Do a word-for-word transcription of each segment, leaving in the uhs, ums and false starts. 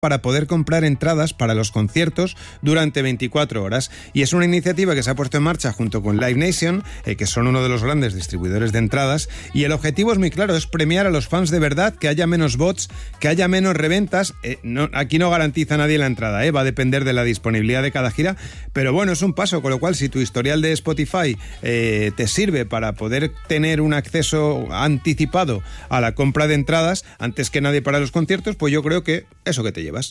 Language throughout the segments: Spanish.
para poder comprar entradas para los conciertos durante veinticuatro horas. Y es una iniciativa que se ha puesto en marcha junto con Live Nation, eh, que son uno de los grandes distribuidores de entradas, y el objetivo es muy claro, es premiar a los fans de verdad, que haya menos bots, que haya menos reventas. Eh, no, aquí no garantiza nadie la entrada, eh, va a depender de la disponibilidad de cada gira, pero bueno, es un paso, con lo cual si tu historial de Spotify eh, te sirve para poder tener un acceso anticipado a la compra de entradas antes que nadie para los conciertos, pues yo creo que eso que te lleva.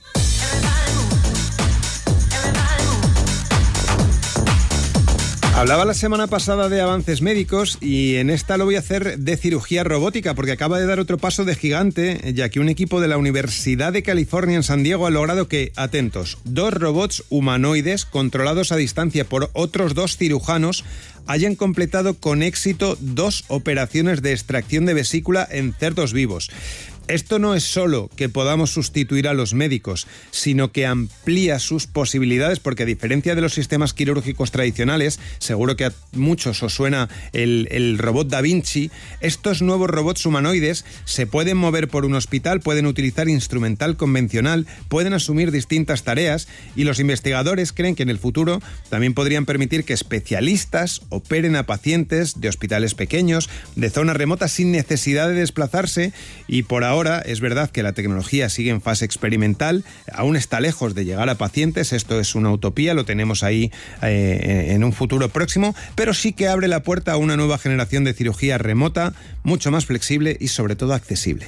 Hablaba la semana pasada de avances médicos y en esta lo voy a hacer de cirugía robótica, porque acaba de dar otro paso de gigante, ya que un equipo de la Universidad de California en San Diego ha logrado que, atentos, dos robots humanoides controlados a distancia por otros dos cirujanos hayan completado con éxito dos operaciones de extracción de vesícula en cerdos vivos. Esto no es solo que podamos sustituir a los médicos, sino que amplía sus posibilidades, porque a diferencia de los sistemas quirúrgicos tradicionales, seguro que a muchos os suena el, el robot Da Vinci, estos nuevos robots humanoides se pueden mover por un hospital, pueden utilizar instrumental convencional, pueden asumir distintas tareas, y los investigadores creen que en el futuro también podrían permitir que especialistas operen a pacientes de hospitales pequeños, de zonas remotas, sin necesidad de desplazarse. Y por ahora Ahora es verdad que la tecnología sigue en fase experimental, aún está lejos de llegar a pacientes, esto es una utopía, lo tenemos ahí eh, en un futuro próximo, pero sí que abre la puerta a una nueva generación de cirugía remota, mucho más flexible y sobre todo accesible.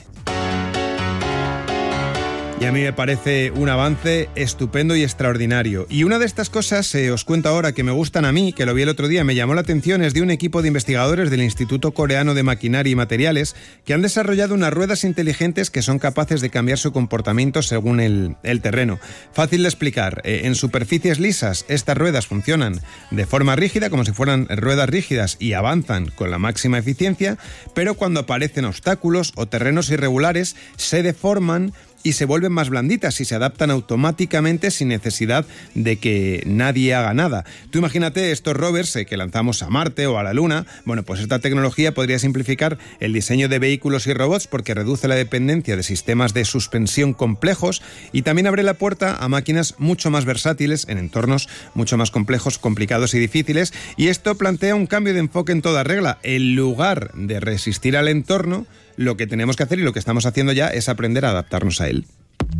Y a mí me parece un avance estupendo y extraordinario. Y una de estas cosas, eh, os cuento ahora, que me gustan a mí, que lo vi el otro día, me llamó la atención, es de un equipo de investigadores del Instituto Coreano de Maquinaria y Materiales, que han desarrollado unas ruedas inteligentes que son capaces de cambiar su comportamiento según el, el terreno. Fácil de explicar, eh, en superficies lisas estas ruedas funcionan de forma rígida, como si fueran ruedas rígidas, y avanzan con la máxima eficiencia, pero cuando aparecen obstáculos o terrenos irregulares, se deforman y se vuelven más blanditas y se adaptan automáticamente sin necesidad de que nadie haga nada. Tú imagínate estos rovers eh, que lanzamos a Marte o a la Luna. Bueno, pues esta tecnología podría simplificar el diseño de vehículos y robots, porque reduce la dependencia de sistemas de suspensión complejos y también abre la puerta a máquinas mucho más versátiles en entornos mucho más complejos, complicados y difíciles. Y esto plantea un cambio de enfoque en toda regla. En lugar de resistir al entorno, lo que tenemos que hacer y lo que estamos haciendo ya es aprender a adaptarnos a él.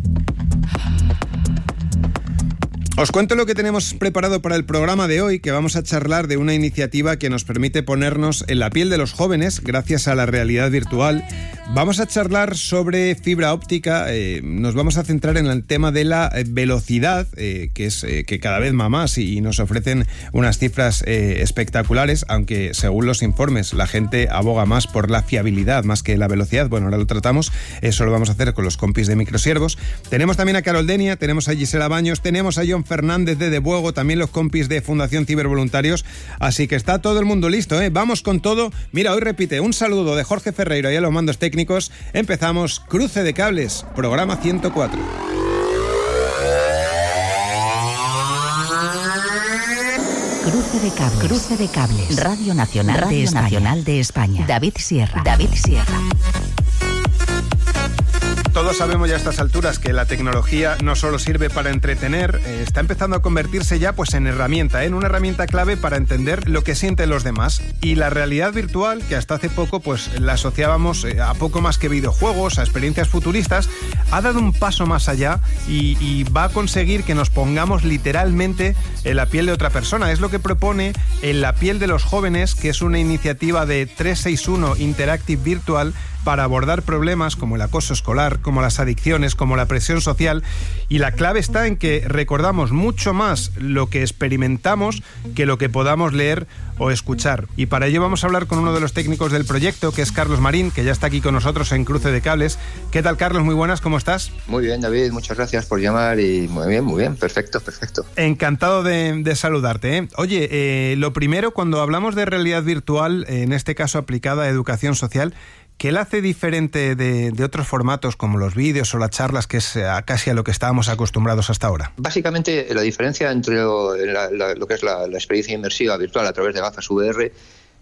Os cuento lo que tenemos preparado para el programa de hoy, que vamos a charlar de una iniciativa que nos permite ponernos en la piel de los jóvenes gracias a la realidad virtual. Vamos a charlar sobre fibra óptica, eh, nos vamos a centrar en el tema de la velocidad, eh, que es eh, que cada vez va más y nos ofrecen unas cifras eh, espectaculares, aunque según los informes la gente aboga más por la fiabilidad más que la velocidad. Bueno, ahora lo tratamos, eso lo vamos a hacer con los compis de Microsiervos. Tenemos también a Carol Denia, tenemos a Gisela Baños, tenemos a John Fernández de De Buego, también los compis de Fundación Cibervoluntarios, así que está todo el mundo listo, ¿eh? Vamos con todo. Mira, hoy repite, un saludo de Jorge Ferreiro y a los mandos técnicos. Empezamos Cruce de Cables, programa ciento cuatro. Cruce de Cables, Cruce de Cables, Radio Nacional, Radio de España. Nacional de España. David Sierra, David Sierra. Todos sabemos ya a estas alturas que la tecnología no solo sirve para entretener, eh, está empezando a convertirse ya pues en herramienta, ¿eh? en una herramienta clave para entender lo que sienten los demás. Y la realidad virtual, que hasta hace poco pues la asociábamos eh, a poco más que videojuegos, a experiencias futuristas, ha dado un paso más allá y, y va a conseguir que nos pongamos literalmente en la piel de otra persona. Es lo que propone En la piel de los jóvenes, que es una iniciativa de trescientos sesenta y uno Interactive Virtual, para abordar problemas como el acoso escolar, como las adicciones, como la presión social. Y la clave está en que recordamos mucho más lo que experimentamos que lo que podamos leer o escuchar. Y para ello vamos a hablar con uno de los técnicos del proyecto, que es Carlos Marín, que ya está aquí con nosotros en Cruce de Cables. ¿Qué tal, Carlos? Muy buenas, ¿cómo estás? Muy bien, David, muchas gracias por llamar y muy bien, muy bien, perfecto, perfecto. Encantado de, de saludarte, ¿eh? Oye, eh, lo primero, cuando hablamos de realidad virtual, en este caso aplicada a educación social, ¿qué la hace diferente de, de otros formatos como los vídeos o las charlas, que es a casi a lo que estábamos acostumbrados hasta ahora? Básicamente, la diferencia entre lo, la, la, lo que es la, la experiencia inmersiva virtual a través de gafas V R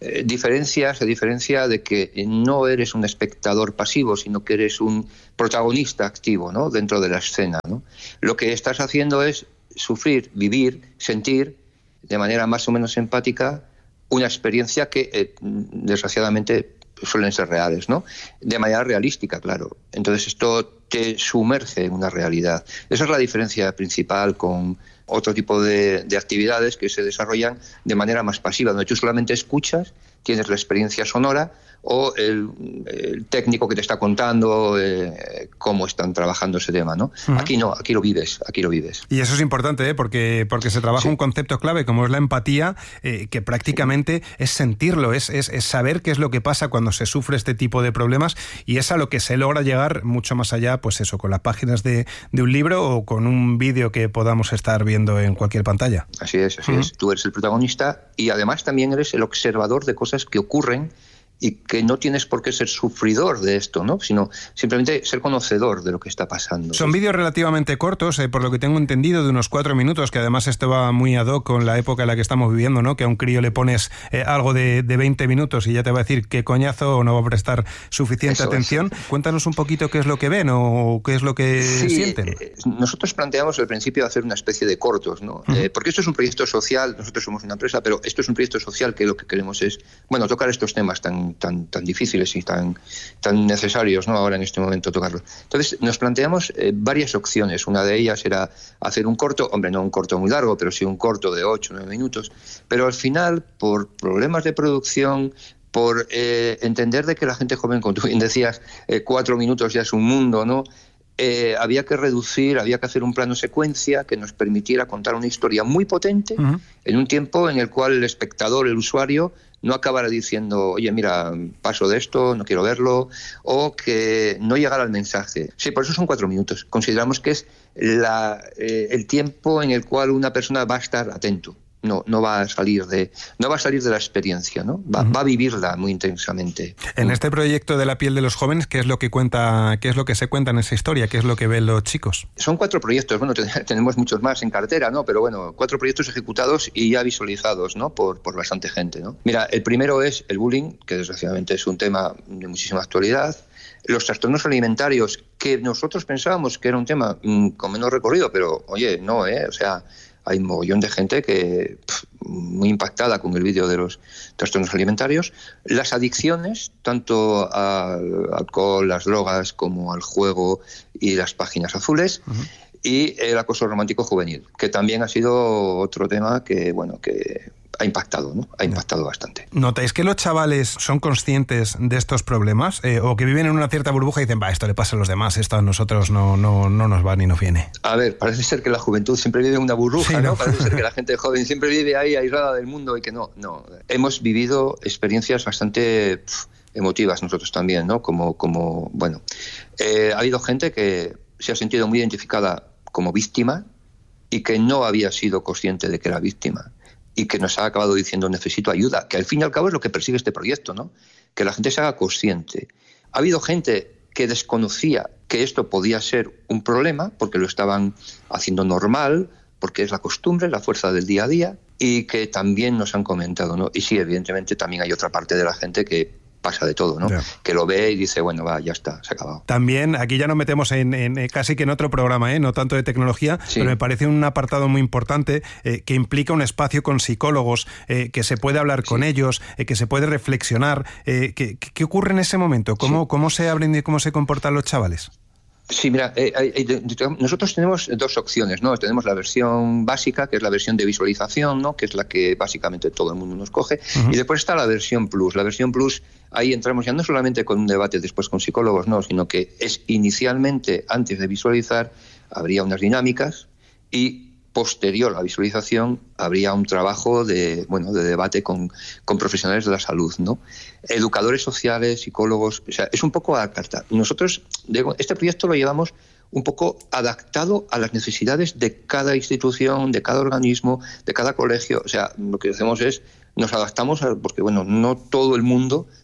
eh, diferencia, se diferencia de que no eres un espectador pasivo, sino que eres un protagonista activo, ¿no? Dentro de la escena, ¿no? Lo que estás haciendo es sufrir, vivir, sentir de manera más o menos empática una experiencia que eh, desgraciadamente suelen ser reales, ¿no? De manera realística, claro. Entonces esto te sumerge en una realidad. Esa es la diferencia principal con otro tipo de, de actividades que se desarrollan de manera más pasiva, donde tú solamente escuchas, tienes la experiencia sonora o el, el técnico que te está contando eh, cómo están trabajando ese tema, ¿no? Uh-huh. Aquí no, aquí lo vives, aquí lo vives. Y eso es importante, ¿eh? porque, porque se trabaja sí. un concepto clave como es la empatía, eh, que prácticamente sí. es sentirlo, es, es, es saber qué es lo que pasa cuando se sufre este tipo de problemas, y es a lo que se logra llegar mucho más allá, pues eso, con las páginas de, de un libro o con un vídeo que podamos estar viendo en cualquier pantalla. Así es, así uh-huh. es. Tú eres el protagonista y además también eres el observador de cosas que ocurren y que no tienes por qué ser sufridor de esto, ¿no? Sino simplemente ser conocedor de lo que está pasando. Son vídeos relativamente cortos, eh, por lo que tengo entendido, de unos cuatro minutos, que además esto va muy ad hoc con la época en la que estamos viviendo, ¿no? Que a un crío le pones eh, algo de, de veinte minutos y ya te va a decir qué coñazo o no va a prestar suficiente Eso atención. Es. Cuéntanos un poquito qué es lo que ven o qué es lo que sí, sienten. Eh, nosotros planteamos al principio hacer una especie de cortos, ¿no? Uh-huh. Eh, porque esto es un proyecto social, nosotros somos una empresa, pero esto es un proyecto social que lo que queremos es, bueno, tocar estos temas tan tan tan difíciles y tan tan necesarios, ¿no? Ahora en este momento tocarlos. Entonces nos planteamos eh, varias opciones. Una de ellas era hacer un corto, hombre, no un corto muy largo, pero sí un corto de ocho o nueve minutos, pero al final, por problemas de producción, por eh, entender de que la gente joven, como tú bien decías, eh, cuatro minutos ya es un mundo, ¿no? Eh, había que reducir, había que hacer un plano secuencia que nos permitiera contar una historia muy potente uh-huh. en un tiempo en el cual el espectador, el usuario, no acabara diciendo, oye, mira, paso de esto, no quiero verlo, o que no llegara el mensaje. Sí, por eso son cuatro minutos. Consideramos que es la, eh, el tiempo en el cual una persona va a estar atento. No, no va a salir de, no va a salir de la experiencia, ¿no? Va, uh-huh. va a vivirla muy intensamente. En este proyecto de la piel de los jóvenes, ¿qué es lo que cuenta, qué es lo que se cuenta en esa historia? ¿Qué es lo que ven los chicos? Son cuatro proyectos, bueno, tenemos muchos más en cartera, ¿no? Pero bueno, cuatro proyectos ejecutados y ya visualizados, ¿no? Por, por bastante gente, ¿no? Mira, el primero es el bullying, que desgraciadamente es un tema de muchísima actualidad. Los trastornos alimentarios, que nosotros pensábamos que era un tema mmm, con menos recorrido, pero oye, no, ¿eh? O sea, hay un mogollón de gente que pff, muy impactada con el vídeo de los trastornos alimentarios. Las adicciones, tanto al alcohol, las drogas, como al juego y las páginas azules. Uh-huh. Y el acoso romántico juvenil, que también ha sido otro tema que, bueno, que ha impactado, ¿no? Ha impactado bastante. ¿Notáis que los chavales son conscientes de estos problemas? Eh, ¿O que viven en una cierta burbuja y dicen, va, esto le pasa a los demás, esto a nosotros no, no, no nos va ni nos viene? A ver, parece ser que la juventud siempre vive en una burbuja, sí, ¿no? ¿no? Parece ser que la gente joven siempre vive ahí aislada del mundo y que no, no. Hemos vivido experiencias bastante pff, emotivas nosotros también, ¿no? Como, como bueno, eh, ha habido gente que se ha sentido muy identificada como víctima y que no había sido consciente de que era víctima y que nos ha acabado diciendo necesito ayuda, que al fin y al cabo es lo que persigue este proyecto, ¿no? Que la gente se haga consciente. Ha habido gente que desconocía que esto podía ser un problema porque lo estaban haciendo normal, porque es la costumbre, la fuerza del día a día, y que también nos han comentado, ¿no? Y sí, evidentemente también hay otra parte de la gente que pasa de todo, ¿no? Yeah. Que lo ve y dice, bueno, va, ya está, se ha acabado. También, aquí ya nos metemos en, en casi que en otro programa, ¿eh? No tanto de tecnología, sí. Pero me parece un apartado muy importante eh, que implica un espacio con psicólogos, eh, que se puede hablar sí. con ellos, eh, que se puede reflexionar. Eh, ¿qué, ¿Qué ocurre en ese momento? ¿Cómo, sí. ¿Cómo se abren y cómo se comportan los chavales? Sí, mira, eh, eh, nosotros tenemos dos opciones, ¿no? Tenemos la versión básica, que es la versión de visualización, ¿no? Que es la que básicamente todo el mundo nos coge, uh-huh. Y después está la versión plus. La versión plus, ahí entramos ya no solamente con un debate después con psicólogos, no, sino que es inicialmente, antes de visualizar, habría unas dinámicas y posterior a la visualización habría un trabajo de, bueno, de debate con, con profesionales de la salud, ¿no? Educadores sociales, psicólogos, o sea, es un poco a la carta. Nosotros, este proyecto lo llevamos un poco adaptado a las necesidades de cada institución, de cada organismo, de cada colegio. O sea, lo que hacemos es, nos adaptamos, a, porque bueno, no todo el mundo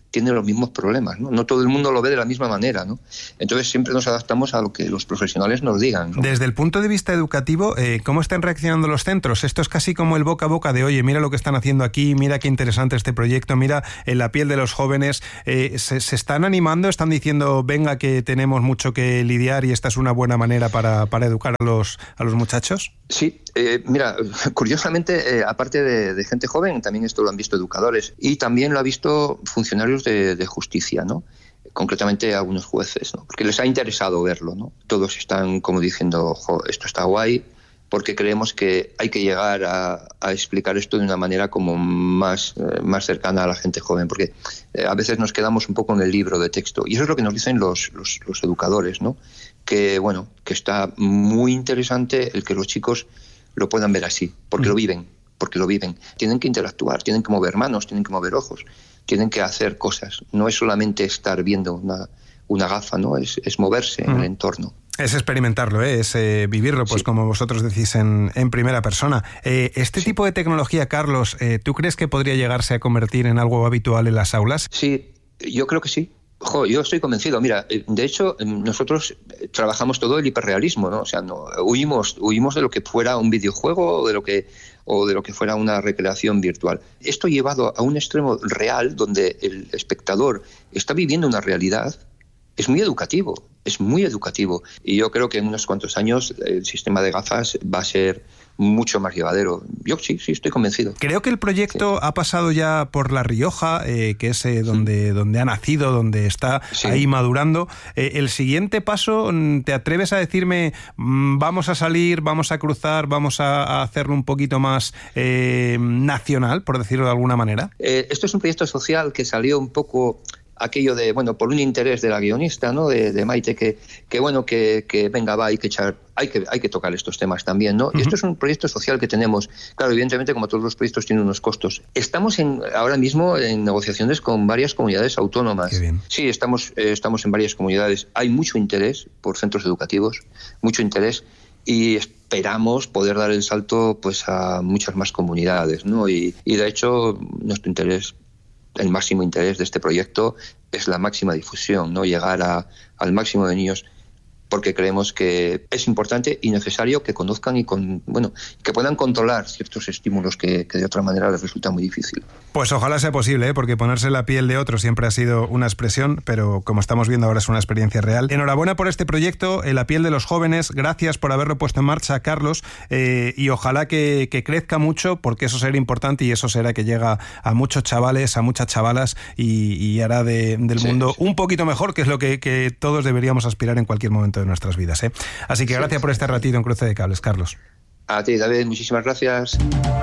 tiene los mismos problemas, ¿no? No todo el mundo lo ve de la misma manera, ¿no? Entonces siempre nos adaptamos a lo que los profesionales nos digan, ¿no? Desde el punto de vista educativo, eh, ¿cómo están reaccionando los centros? Esto es casi como el boca a boca de, oye, mira lo que están haciendo aquí, mira qué interesante este proyecto, mira en la piel de los jóvenes. Eh, se, ¿Se están animando? ¿Están diciendo, venga, que tenemos mucho que lidiar y esta es una buena manera para, para educar a los, a los muchachos? Sí, eh, mira, curiosamente, eh, aparte de, de gente joven, también esto lo han visto educadores y también lo han visto funcionarios de, de justicia, ¿no? Concretamente algunos jueces, ¿no? Porque les ha interesado verlo, ¿no? Todos están como diciendo, jo, esto está guay, porque creemos que hay que llegar a, a explicar esto de una manera como más, eh, más cercana a la gente joven, porque eh, a veces nos quedamos un poco en el libro de texto, y eso es lo que nos dicen los, los, los educadores, ¿no? Que, bueno, que está muy interesante el que los chicos lo puedan ver así, porque mm. lo viven, porque lo viven. Tienen que interactuar, tienen que mover manos, tienen que mover ojos, tienen que hacer cosas. No es solamente estar viendo una, una gafa, ¿no? Es, es moverse mm. en el entorno. Es experimentarlo, ¿eh? Es eh, vivirlo, pues sí. Como vosotros decís en, en primera persona. Eh, ¿Este sí. tipo de tecnología, Carlos, eh, ¿tú crees que podría llegarse a convertir en algo habitual en las aulas? Sí, yo creo que sí. Jo, yo estoy convencido. Mira, de hecho, nosotros trabajamos todo el hiperrealismo, ¿no? O sea, no, huimos, huimos de lo que fuera un videojuego o de lo que o de lo que fuera una recreación virtual. Esto llevado a un extremo real, donde el espectador está viviendo una realidad, es muy educativo, es muy educativo. Y yo creo que en unos cuantos años el sistema de gafas va a ser mucho más llevadero. Yo sí, sí, estoy convencido. Creo que el proyecto sí. ha pasado ya por La Rioja, eh, que es eh, donde, donde ha nacido, donde está sí. ahí madurando. Eh, el siguiente paso, ¿te atreves a decirme, vamos a salir, vamos a cruzar, vamos a, a hacerlo un poquito más eh, nacional, por decirlo de alguna manera? Eh, esto es un proyecto social que salió un poco... aquello de, bueno, por un interés de la guionista, ¿no? De, de Maite, que, que bueno, que, que venga, va, hay que echar, hay que, hay que tocar estos temas también, ¿no? Uh-huh. Y esto es un proyecto social que tenemos. Claro, evidentemente, como todos los proyectos, tienen unos costos. Estamos en, ahora mismo en negociaciones con varias comunidades autónomas. Qué bien. Sí, estamos, eh, estamos en varias comunidades. Hay mucho interés por centros educativos, mucho interés, y esperamos poder dar el salto, pues, a muchas más comunidades, ¿no? Y, y de hecho, nuestro interés, el máximo interés de este proyecto es la máxima difusión, ¿no? Llegar a, al máximo de niños, porque creemos que es importante y necesario que conozcan y con, bueno, que puedan controlar ciertos estímulos que, que de otra manera les resulta muy difícil. Pues ojalá sea posible, ¿eh? Porque ponerse la piel de otro siempre ha sido una expresión, pero como estamos viendo ahora es una experiencia real. Enhorabuena por este proyecto, en la piel de los jóvenes. Gracias por haberlo puesto en marcha, Carlos, eh, y ojalá que, que crezca mucho, porque eso será importante y eso será que llega a muchos chavales, a muchas chavalas y, y hará de, del sí, mundo sí. un poquito mejor, que es lo que, que todos deberíamos aspirar en cualquier momento de nuestras vidas, ¿eh? Así que gracias por este ratito en Cruce de Cables, Carlos. A ti, David, muchísimas gracias.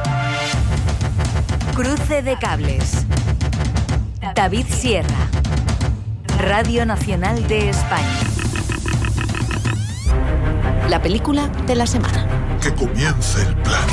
Cruce de Cables. David Sierra. Radio Nacional de España. La película de la semana. Que comience el plan.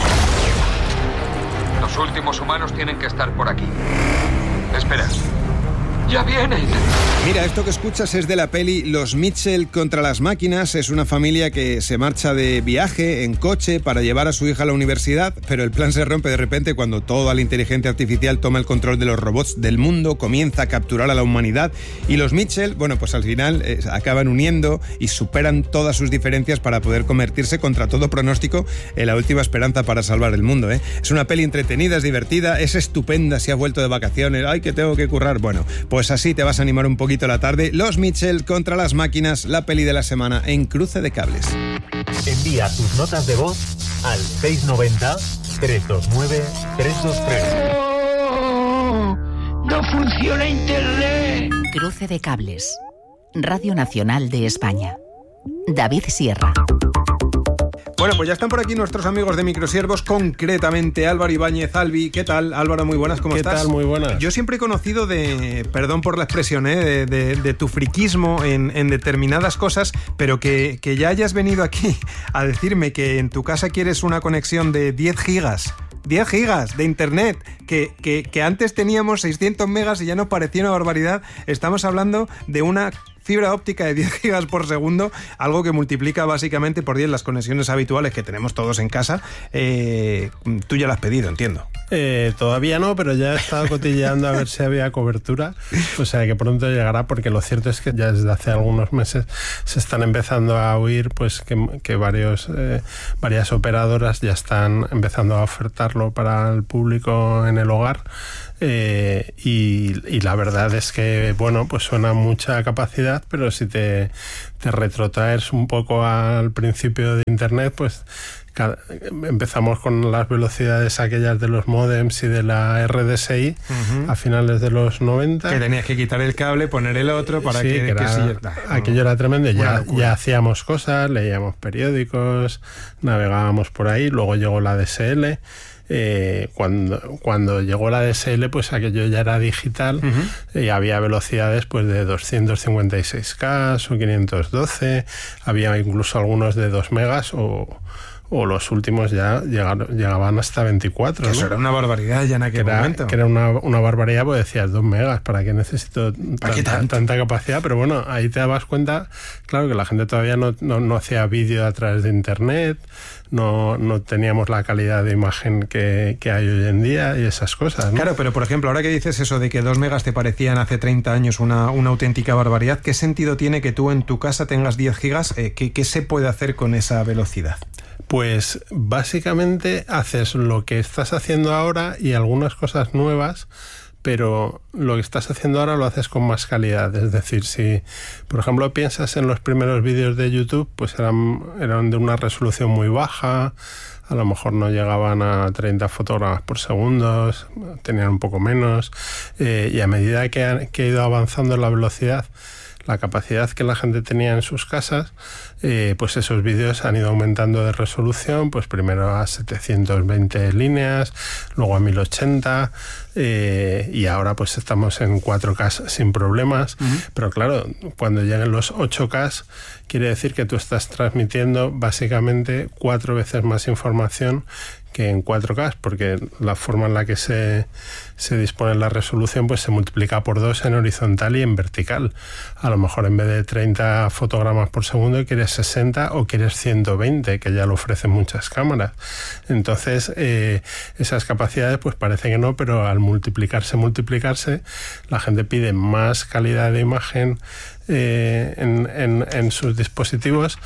Los últimos humanos tienen que estar por aquí. Espera. ¡Ya vienen! Mira, esto que escuchas es de la peli Los Mitchell contra las máquinas. Es una familia que se marcha de viaje en coche para llevar a su hija a la universidad, pero el plan se rompe de repente cuando toda la inteligencia artificial toma el control de los robots del mundo, comienza a capturar a la humanidad y los Mitchell, bueno, pues al final eh, acaban uniendo y superan todas sus diferencias para poder convertirse contra todo pronóstico en la última esperanza para salvar el mundo, ¿eh? Es una peli entretenida, es divertida, es estupenda si has vuelto de vacaciones, ¡ay, que tengo que currar! Bueno, pues así te vas a animar un poquito la tarde. Los Mitchell contra las máquinas, la peli de la semana en Cruce de Cables. Envía tus notas de voz al seis nueve cero, tres dos nueve, tres dos tres. ¡Oh! ¡No funciona Internet! Cruce de Cables. Radio Nacional de España. David Sierra. Bueno, pues ya están por aquí nuestros amigos de Microsiervos, concretamente Álvaro Ibáñez. Albi, ¿qué tal? Álvaro, muy buenas, ¿cómo ¿Qué estás? ¿Qué tal? Muy buenas. Yo siempre he conocido de, perdón por la expresión, ¿eh? de, de, de tu friquismo en, en determinadas cosas, pero que, que ya hayas venido aquí a decirme que en tu casa quieres una conexión de diez gigas. diez gigas de internet, que, que, que antes teníamos seiscientos megas y ya nos parecía una barbaridad. Estamos hablando de una fibra óptica de diez gigas por segundo, algo que multiplica básicamente por diez las conexiones habituales que tenemos todos en casa. Eh, tú ya lo has pedido, entiendo. Eh, todavía no, pero ya he estado cotilleando a ver si había cobertura, o sea que pronto llegará, porque lo cierto es que ya desde hace algunos meses se están empezando a oír pues que, que varios, eh, varias operadoras ya están empezando a ofertarlo para el público en el hogar. Eh, y, y la verdad es que, bueno, pues suena mucha capacidad, pero si te, te retrotraes un poco al principio de Internet, pues cada, empezamos con las velocidades aquellas de los módems y de la R D S I uh-huh. a finales de los noventa. Que tenías que quitar el cable, poner el otro para sí, que... que, era, que sí, aquello era tremendo. Ya, ya hacíamos cosas, leíamos periódicos, navegábamos por ahí, luego llegó la D S L. Eh, cuando, cuando llegó la D S L, pues aquello ya era digital uh-huh. y había velocidades pues de doscientos cincuenta y seis K o quinientos doce, había incluso algunos de dos megas o, o los últimos ya llegaron, llegaban hasta veinticuatro. Eso ¿no? Era una barbaridad ya en aquel que era, momento. Que era una, una barbaridad, pues decías dos megas, ¿para qué necesito ¿Para qué tanta, tanta capacidad? Pero bueno, ahí te dabas cuenta, claro, que la gente todavía no, no, no hacía vídeo a través de Internet, no, no teníamos la calidad de imagen que, que hay hoy en día y esas cosas, ¿no? Claro, pero por ejemplo, ahora que dices eso de que dos megas te parecían hace treinta años una, una auténtica barbaridad, ¿qué sentido tiene que tú en tu casa tengas diez gigas? Eh, ¿qué, ¿Qué se puede hacer con esa velocidad? Pues básicamente haces lo que estás haciendo ahora y algunas cosas nuevas, pero lo que estás haciendo ahora lo haces con más calidad. Es decir, si por ejemplo piensas en los primeros vídeos de YouTube, pues eran, eran de una resolución muy baja, a lo mejor no llegaban a treinta fotogramas por segundo, tenían un poco menos, eh, y a medida que ha, que ha ido avanzando la velocidad, la capacidad que la gente tenía en sus casas, eh, pues esos vídeos han ido aumentando de resolución, pues primero a setecientos veinte líneas, luego a mil ochenta, eh, y ahora pues estamos en cuatro K sin problemas. Uh-huh. Pero claro, cuando lleguen los ocho K, quiere decir que tú estás transmitiendo básicamente cuatro veces más información que en cuatro K, porque la forma en la que se, se dispone la resolución pues se multiplica por dos en horizontal y en vertical. A lo mejor en vez de treinta fotogramas por segundo quieres sesenta o quieres ciento veinte, que ya lo ofrecen muchas cámaras. Entonces eh, esas capacidades pues parece que no, pero al multiplicarse, multiplicarse, la gente pide más calidad de imagen Eh, en, en, en sus dispositivos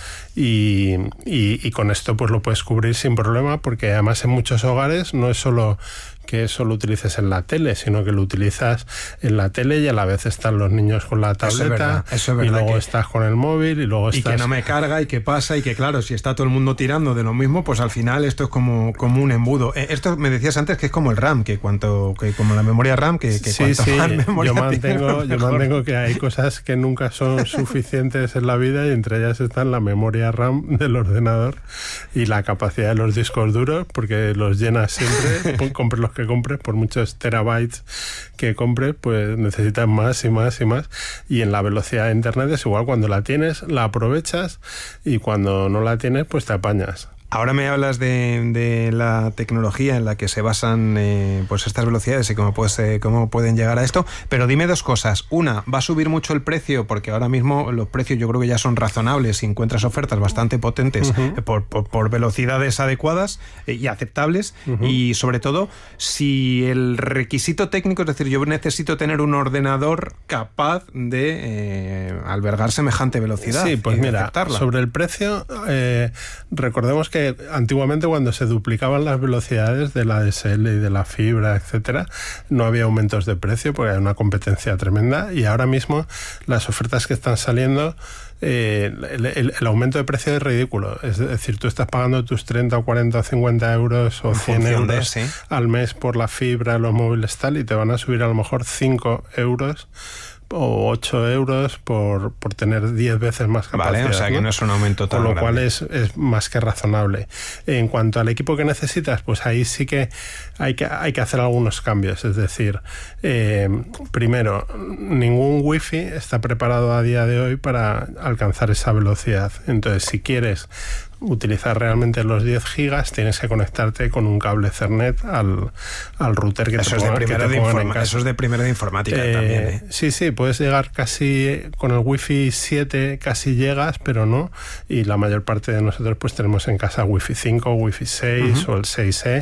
y, y, y con esto pues lo puedes cubrir sin problema, porque además en muchos hogares no es solo que eso lo utilices en la tele, sino que lo utilizas en la tele y a la vez están los niños con la tableta, eso es verdad, eso es verdad, y luego que, estás con el móvil y luego y estás... que no me carga y que pasa y que claro, si está todo el mundo tirando de lo mismo, pues al final esto es como, como un embudo. Esto me decías antes que es como el RAM, que cuanto que como la memoria RAM, que, que sí, cuanto sí, más memoria yo mantengo, tienes, yo mantengo que hay cosas que nunca son suficientes en la vida y entre ellas están la memoria RAM del ordenador y la capacidad de los discos duros, porque los llenas siempre, compres los que compres, por mucho terabytes que compres, pues necesitas más y más y más, y en la velocidad de Internet es igual, cuando la tienes la aprovechas y cuando no la tienes pues te apañas. Ahora me hablas de, de la tecnología en la que se basan eh, pues estas velocidades y cómo, pues, eh, cómo pueden llegar a esto, pero dime dos cosas. Una, ¿va a subir mucho el precio? Porque ahora mismo los precios yo creo que ya son razonables y encuentras ofertas bastante potentes uh-huh. eh, por, por, por velocidades adecuadas eh, y aceptables. Uh-huh. Y sobre todo, si el requisito técnico, es decir, yo necesito tener un ordenador capaz de eh, albergar semejante velocidad. Sí, pues mira, aceptarla. Sobre el precio, eh, recordemos que antiguamente cuando se duplicaban las velocidades de la D S L y de la fibra, etcétera, no había aumentos de precio porque hay una competencia tremenda, y ahora mismo las ofertas que están saliendo, eh, el, el, el aumento de precio es ridículo. Es decir, tú estás pagando tus treinta o cuarenta o cincuenta euros o cien euros de, ¿sí? al mes por la fibra, los móviles tal, y te van a subir a lo mejor cinco euros o ocho euros por, por tener diez veces más capacidad. Vale, o sea, ¿no? Que no es un aumento tan grande. Con lo cual grande. es, es más que razonable. En cuanto al equipo que necesitas, pues ahí sí que hay que, hay que hacer algunos cambios. Es decir, eh, primero, ningún wifi está preparado a día de hoy para alcanzar esa velocidad. Entonces, si quieres utilizar realmente los diez gigas, tienes que conectarte con un cable Ethernet al, al router que eso te es pongan, de primero que te de pongan informa- en casa. Eso es de primero de informática Eh, también. ¿eh? Sí, sí, puedes llegar casi con el Wi-Fi siete, casi llegas, pero no. Y la mayor parte de nosotros pues tenemos en casa Wi-Fi cinco, Wi-Fi seis uh-huh. o el seis E,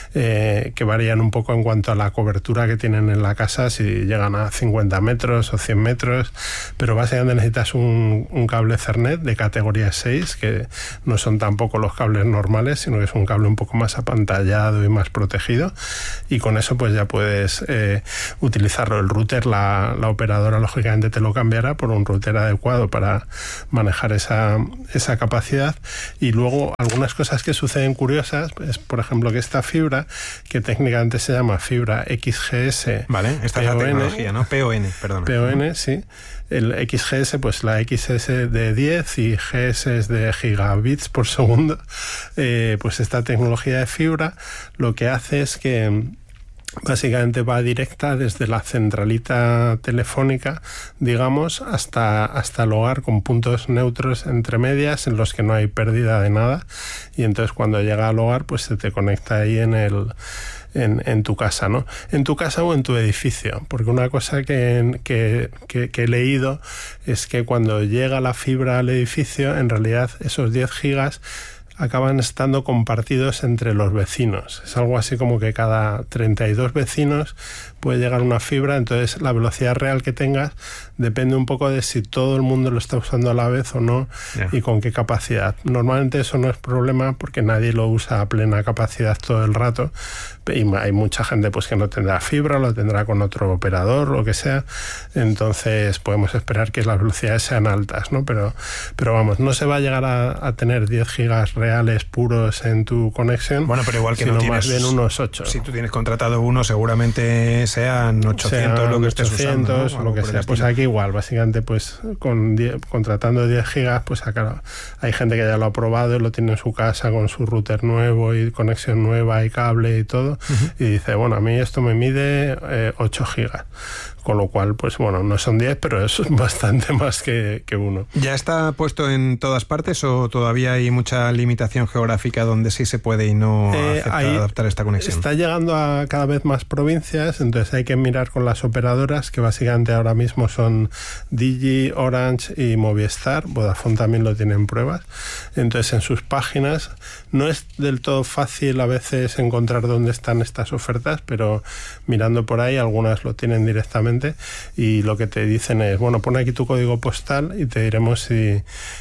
eh, que varían un poco en cuanto a la cobertura que tienen en la casa, si llegan a cincuenta metros o cien metros, pero básicamente necesitas un, un cable Ethernet de categoría seis, que no son tampoco los cables normales, sino que es un cable un poco más apantallado y más protegido, y con eso pues ya puedes eh, utilizarlo. El router, la, la operadora lógicamente te lo cambiará por un router adecuado para manejar esa, esa capacidad. Y luego algunas cosas que suceden curiosas es, por ejemplo, que esta fibra, que técnicamente se llama fibra X G S, vale, esta P O N, es la tecnología, ¿no? P O N, perdón. P O N, sí. El X G S, pues la X S de diez y G S es de gigabits por segundo. Eh, pues esta tecnología de fibra lo que hace es que básicamente va directa desde la centralita telefónica, digamos, hasta, hasta el hogar, con puntos neutros entre medias en los que no hay pérdida de nada, y entonces cuando llega al hogar pues se te conecta ahí en el En, en tu casa, ¿no? En tu casa o en tu edificio, porque una cosa que, que, que, que he leído es que cuando llega la fibra al edificio, en realidad esos diez gigas acaban estando compartidos entre los vecinos. Es algo así como que cada treinta y dos vecinos puede llegar una fibra, entonces la velocidad real que tengas depende un poco de si todo el mundo lo está usando a la vez o no, yeah. y con qué capacidad. Normalmente eso no es problema porque nadie lo usa a plena capacidad todo el rato, y hay mucha gente pues que no tendrá fibra, lo tendrá con otro operador, lo que sea, entonces podemos esperar que las velocidades sean altas, ¿no? Pero, pero vamos, no se va a llegar a, a tener diez gigas reales puros en tu conexión, bueno, pero igual que sino no tienes, más bien unos ocho. Si tú tienes contratado uno, seguramente sean ochocientos, sean lo que estés ochocientos, usando, ¿no? O lo que sea. Pues aquí igual, básicamente, pues con diez, contratando diez gigas, pues acá hay gente que ya lo ha probado y lo tiene en su casa con su router nuevo y conexión nueva y cable y todo, uh-huh. y dice, bueno, a mí esto me mide eh, ocho gigas. Con lo cual, pues bueno, no son diez, pero es bastante más que, que uno. ¿Ya está puesto en todas partes o todavía hay mucha limitación geográfica donde sí se puede y no eh, acepta adaptar esta conexión? Está llegando a cada vez más provincias, entonces hay que mirar con las operadoras, que básicamente ahora mismo son Digi, Orange y Movistar. Vodafone también lo tiene en pruebas. Entonces en sus páginas no es del todo fácil a veces encontrar dónde están estas ofertas, pero mirando por ahí algunas lo tienen directamente. Y lo que te dicen es, bueno, pon aquí tu código postal y te diremos si,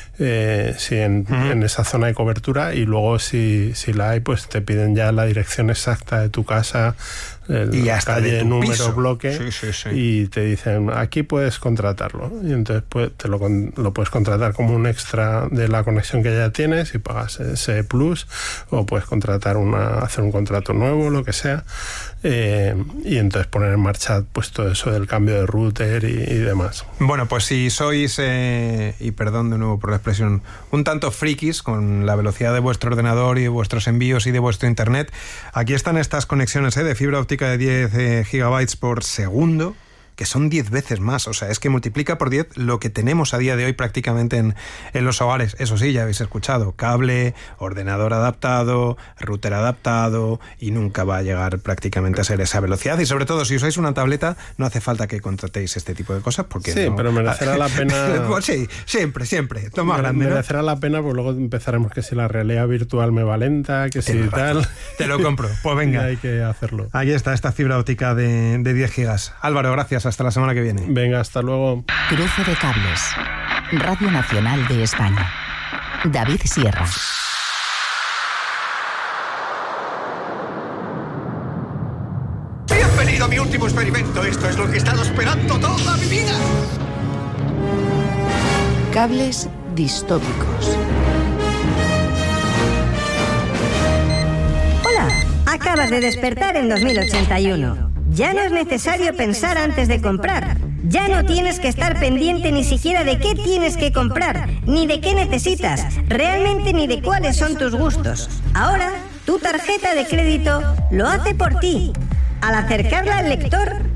eh, si en, uh-huh. en esa zona hay cobertura, y luego si, si la hay, pues te piden ya la dirección exacta de tu casa, el y hasta calle, de tu número, piso. bloque, sí, sí, sí. y te dicen, aquí puedes contratarlo, y entonces pues, te lo, lo puedes contratar como un extra de la conexión que ya tienes y pagas ese plus, o puedes contratar una, hacer un contrato nuevo, lo que sea, eh, y entonces poner en marcha pues todo eso del cambio de router y, y demás. Bueno, pues si sois, eh, y perdón de nuevo por la expresión, un tanto frikis con la velocidad de vuestro ordenador y de vuestros envíos y de vuestro internet, aquí están estas conexiones eh, de fibra óptica de diez eh, gigabytes por segundo, que son diez veces más, o sea, es que multiplica por diez lo que tenemos a día de hoy prácticamente en, en los hogares. Eso sí, ya habéis escuchado, cable, ordenador adaptado, router adaptado, y nunca va a llegar prácticamente a ser esa velocidad. Y sobre todo, si usáis una tableta, no hace falta que contratéis este tipo de cosas, porque sí, no... pero merecerá la pena... Pues sí, siempre, siempre, toma grande, ¿no? Merecerá la pena, pues luego empezaremos que si la realidad virtual me va lenta, que si tal... Te lo compro, pues venga. Y hay que hacerlo. Ahí está, esta fibra óptica de, de diez gigas. Álvaro, gracias. Hasta la semana que viene. Venga, hasta luego. Cruce de cables. Radio Nacional de España. David Sierra. Bienvenido a mi último experimento. Esto es lo que he estado esperando toda mi vida. Cables distópicos. Hola, acabas de despertar en dos mil ochenta y uno. Ya no es necesario pensar antes de comprar. Ya no tienes que estar pendiente ni siquiera de qué tienes que comprar, ni de qué necesitas, realmente ni de cuáles son tus gustos. Ahora, tu tarjeta de crédito lo hace por ti. Al acercarla al lector,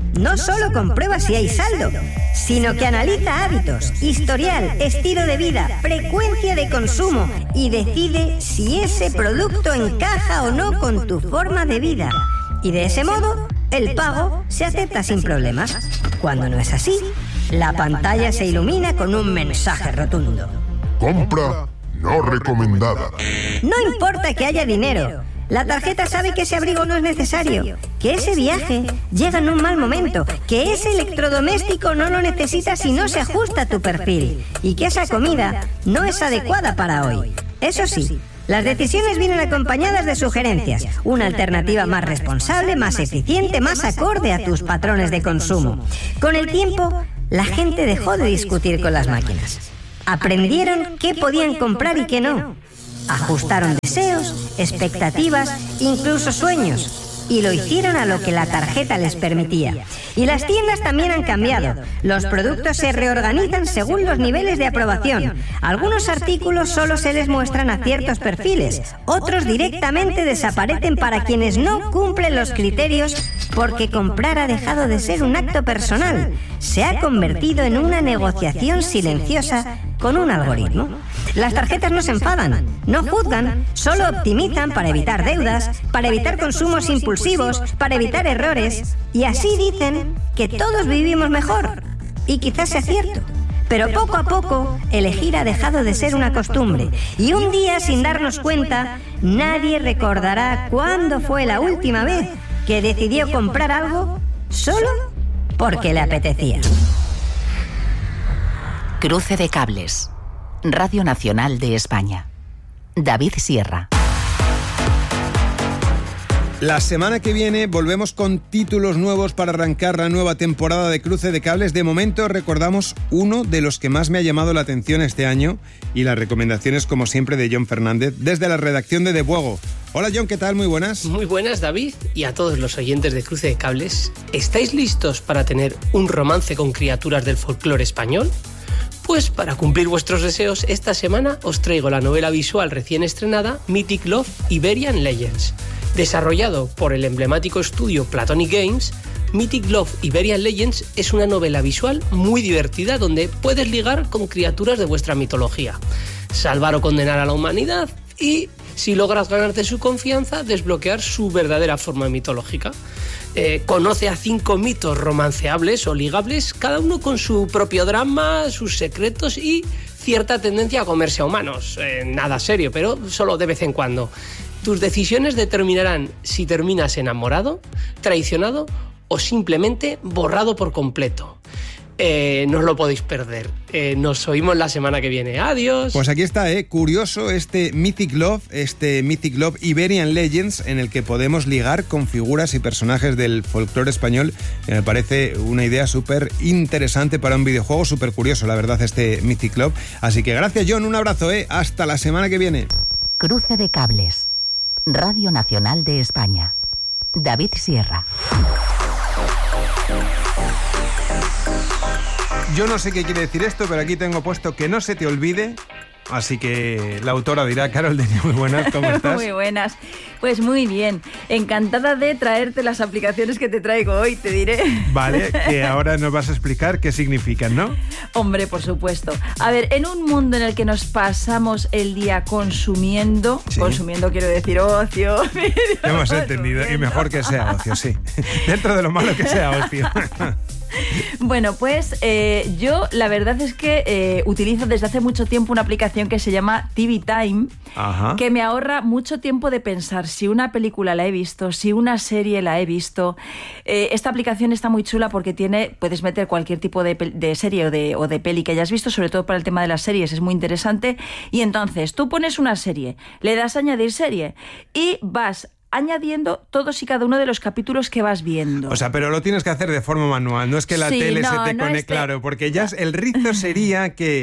no solo comprueba si hay saldo, sino que analiza hábitos, historial, estilo de vida, frecuencia de consumo y decide si ese producto encaja o no con tu forma de vida. Y de ese modo, el pago se acepta sin problemas. Cuando no es así, la pantalla se ilumina con un mensaje rotundo. Compra no recomendada. No importa que haya dinero. La tarjeta sabe que ese abrigo no es necesario, que ese viaje llega en un mal momento, que ese electrodoméstico no lo necesitas si no se ajusta a tu perfil y que esa comida no es adecuada para hoy. Eso sí, las decisiones vienen acompañadas de sugerencias, una alternativa más responsable, más eficiente, más acorde a tus patrones de consumo. Con el tiempo, la gente dejó de discutir con las máquinas. Aprendieron qué podían comprar y qué no. Ajustaron deseos, expectativas, incluso sueños, y lo hicieron a lo que la tarjeta les permitía. Y las tiendas también han cambiado. Los productos se reorganizan según los niveles de aprobación. Algunos artículos solo se les muestran a ciertos perfiles, otros directamente desaparecen para quienes no cumplen los criterios, porque comprar ha dejado de ser un acto personal. Se ha convertido en una negociación silenciosa con un algoritmo. Las tarjetas no se enfadan, no juzgan, solo optimizan para evitar deudas, para evitar consumos impulsivos, para evitar errores, y así dicen que todos vivimos mejor. Y quizás sea cierto, pero poco a poco elegir ha dejado de ser una costumbre, y un día, sin darnos cuenta, nadie recordará cuándo fue la última vez que decidió comprar algo solo porque le apetecía. Cruce de cables. Radio Nacional de España. David Sierra. La semana que viene volvemos con títulos nuevos para arrancar la nueva temporada de Cruce de Cables. De momento recordamos uno de los que más me ha llamado la atención este año y las recomendaciones, como siempre, de John Fernández desde la redacción de De Buego. Hola John, ¿qué tal? Muy buenas. Muy buenas, David, y a todos los oyentes de Cruce de Cables. ¿Estáis listos para tener un romance con criaturas del folclore español? Pues para cumplir vuestros deseos, esta semana os traigo la novela visual recién estrenada Mythic Love Iberian Legends. Desarrollado por el emblemático estudio Platonic Games, Mythic Love Iberian Legends es una novela visual muy divertida donde puedes ligar con criaturas de vuestra mitología, salvar o condenar a la humanidad y, si logras ganarte su confianza, desbloquear su verdadera forma mitológica. Eh, conoce a cinco mitos romanceables o ligables, cada uno con su propio drama, sus secretos y cierta tendencia a comerse a humanos. Eh, nada serio, pero solo de vez en cuando. Tus decisiones determinarán si terminas enamorado, traicionado o simplemente borrado por completo. Eh, no os lo podéis perder. Eh, nos oímos la semana que viene. Adiós. Pues aquí está, ¿eh? Curioso este Mythic Love, este Mythic Love Iberian Legends, en el que podemos ligar con figuras y personajes del folclore español, que me parece una idea súper interesante para un videojuego, súper curioso, la verdad, este Mythic Love. Así que gracias, John, un abrazo, ¿eh? Hasta la semana que viene. Cruce de cables. Radio Nacional de España. David Sierra. Yo no sé qué quiere decir esto, pero aquí tengo puesto que no se te olvide. Así que la autora dirá. Carol Denia, muy buenas, ¿cómo estás? Muy buenas, pues muy bien. Encantada de traerte las aplicaciones que te traigo hoy, te diré. Vale, que ahora nos vas a explicar qué significan, ¿no? Hombre, por supuesto. A ver, en un mundo en el que nos pasamos el día consumiendo, ¿sí? Consumiendo quiero decir ocio. Hemos entendido, y mejor que sea ocio, sí. Dentro de lo malo que sea ocio. Bueno, pues eh, yo la verdad es que eh, utilizo desde hace mucho tiempo una aplicación que se llama T V Time. Ajá. Que me ahorra mucho tiempo de pensar si una película la he visto, si una serie la he visto. Eh, esta aplicación está muy chula porque tiene, puedes meter cualquier tipo de, de serie o de, o de peli que hayas visto, sobre todo para el tema de las series, es muy interesante. Y entonces tú pones una serie, le das a añadir serie y vas añadiendo todos y cada uno de los capítulos que vas viendo. O sea, pero lo tienes que hacer de forma manual, no es que la sí, tele no, se te no conecte, este... claro, porque ya el rizo sería que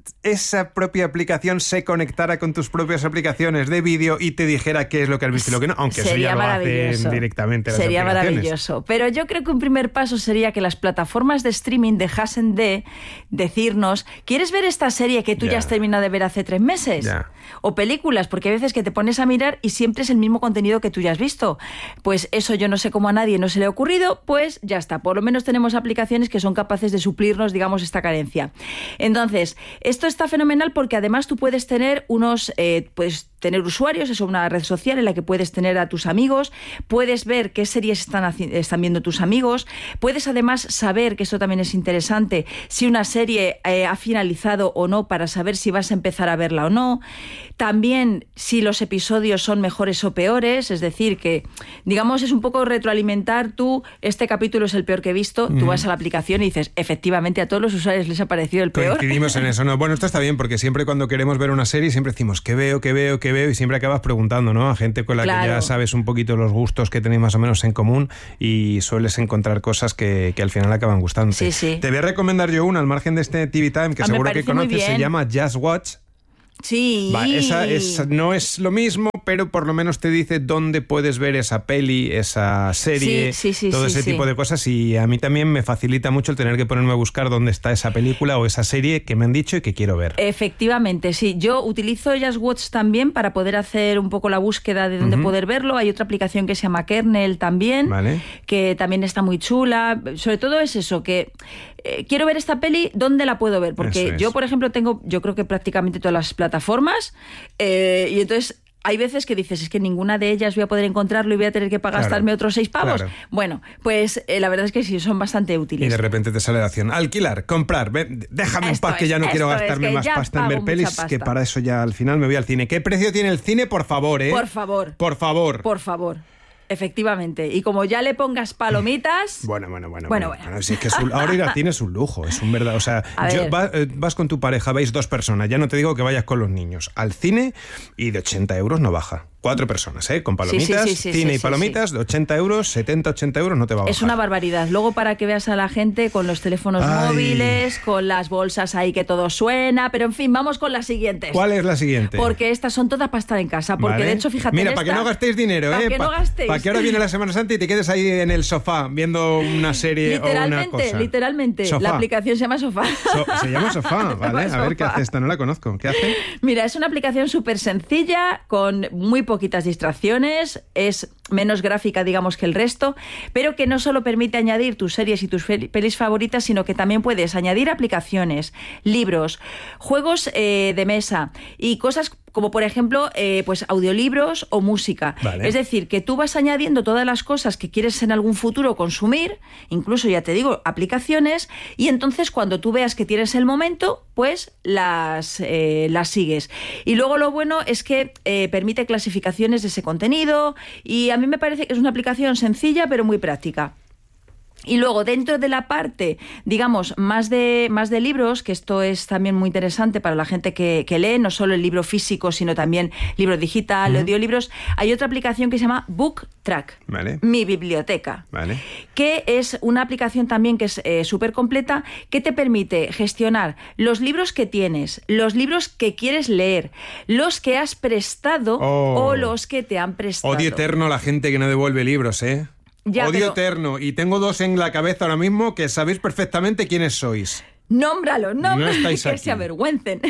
esa propia aplicación se conectara con tus propias aplicaciones de vídeo y te dijera qué es lo que has visto y lo que no, aunque sería eso ya lo hacen directamente las sería aplicaciones. Maravilloso. Pero yo creo que un primer paso sería que las plataformas de streaming dejasen de decirnos, ¿quieres ver esta serie que tú ya, ya has terminado de ver hace tres meses? Ya. O películas, porque hay veces que te pones a mirar y siempre es el mismo contenido que tú ya has visto. Pues eso yo no sé cómo a nadie no se le ha ocurrido, pues ya está. Por lo menos tenemos aplicaciones que son capaces de suplirnos, digamos, esta carencia. Entonces, esto está fenomenal porque además tú puedes tener unos, eh, puedes tener usuarios, es una red social en la que puedes tener a tus amigos, puedes ver qué series están, están viendo tus amigos, puedes además saber, que esto también es interesante, si una serie eh, ha finalizado o no para saber si vas a empezar a verla o no. También si los episodios son mejores o peores, es decir, que digamos es un poco retroalimentar tú, este capítulo es el peor que he visto, mm. tú vas a la aplicación y dices, efectivamente a todos los usuarios les ha parecido el peor. Coincidimos en eso, ¿no? Bueno, esto está bien porque siempre cuando queremos ver una serie siempre decimos, ¿qué veo, qué veo, qué veo? Y siempre acabas preguntando, ¿no? A gente con la claro. que ya sabes un poquito los gustos que tenéis más o menos en común y sueles encontrar cosas que, que al final acaban gustando. Sí, sí. Te voy a recomendar yo una al margen de este T V Time que ah, seguro que conoces, se llama Just Watch. Sí. Va, esa, esa no es lo mismo, pero por lo menos te dice dónde puedes ver esa peli, esa serie, sí, sí, sí, todo sí, ese sí. tipo de cosas. Y a mí también me facilita mucho el tener que ponerme a buscar dónde está esa película o esa serie que me han dicho y que quiero ver. Efectivamente, sí. Yo utilizo Just Watch también para poder hacer un poco la búsqueda de dónde uh-huh. poder verlo. Hay otra aplicación que se llama Kernel también, vale. que también está muy chula. Sobre todo es eso, que eh, quiero ver esta peli, ¿dónde la puedo ver? Porque es. yo, por ejemplo, tengo, yo creo que prácticamente todas las plataformas eh, y entonces hay veces que dices, es que ninguna de ellas voy a poder encontrarlo y voy a tener que pagar, gastarme claro, otros seis pavos. Claro. Bueno, pues eh, la verdad es que sí, son bastante útiles. Y de repente te sale la acción, alquilar, comprar, ven, déjame en paz que ya no quiero gastarme es que más pasta en ver pelis, que para eso ya al final me voy al cine. ¿Qué precio tiene el cine? Por favor, ¿eh? Por favor. Por favor. Por favor. Efectivamente. Y como ya le pongas palomitas... Bueno, bueno, bueno. Bueno, bueno. bueno. Si es que es un, ahora ir al cine es un lujo, es un verdad... O sea, yo, vas, vas con tu pareja, veis dos personas, ya no te digo que vayas con los niños, al cine y de ochenta euros no baja. Cuatro personas, ¿eh? Con palomitas, sí, sí, sí, cine sí, y palomitas, sí, sí. de ochenta euros, setenta, ochenta euros no te va a bajar. Es una barbaridad. Luego para que veas a la gente con los teléfonos Ay. móviles, con las bolsas ahí que todo suena, pero en fin, vamos con las siguientes. ¿Cuál es la siguiente? Porque estas son todas para estar en casa, porque vale. de hecho, fíjate Mira, esta, para que no gastéis dinero, para ¿eh? Que pa, no gastéis. Para que ahora viene la Semana Santa y te quedes ahí en el sofá viendo una serie o una cosa. Literalmente, sofá. La aplicación se llama Sofá. So, se llama Sofá, vale. A sofá. ver qué hace esta, no la conozco. ¿Qué hace? Mira, es una aplicación súper sencilla, con muy poquitas distracciones, es menos gráfica, digamos, que el resto, pero que no solo permite añadir tus series y tus pelis favoritas, sino que también puedes añadir aplicaciones, libros, juegos eh, de mesa y cosas como, por ejemplo, eh, pues audiolibros o música. Vale. Es decir, que tú vas añadiendo todas las cosas que quieres en algún futuro consumir, incluso, ya te digo, aplicaciones, y entonces cuando tú veas que tienes el momento, pues las, eh, las sigues. Y luego lo bueno es que eh, permite clasificaciones de ese contenido y a mí me parece que es una aplicación sencilla pero muy práctica. Y luego, dentro de la parte, digamos, más de, más de libros, que esto es también muy interesante para la gente que, que lee, no solo el libro físico, sino también libro digital, uh-huh. audiolibros, hay otra aplicación que se llama Book Track, vale. Mi biblioteca, vale. que es una aplicación también que es eh, súper completa, que te permite gestionar los libros que tienes, los libros que quieres leer, los que has prestado oh. o los que te han prestado. Odio eterno a la gente que no devuelve libros, ¿eh? Ya, Odio pero... eterno. Y tengo dos en la cabeza ahora mismo que sabéis perfectamente quiénes sois. Nómbralo, nómbralo, no estáis que aquí. se avergüencen.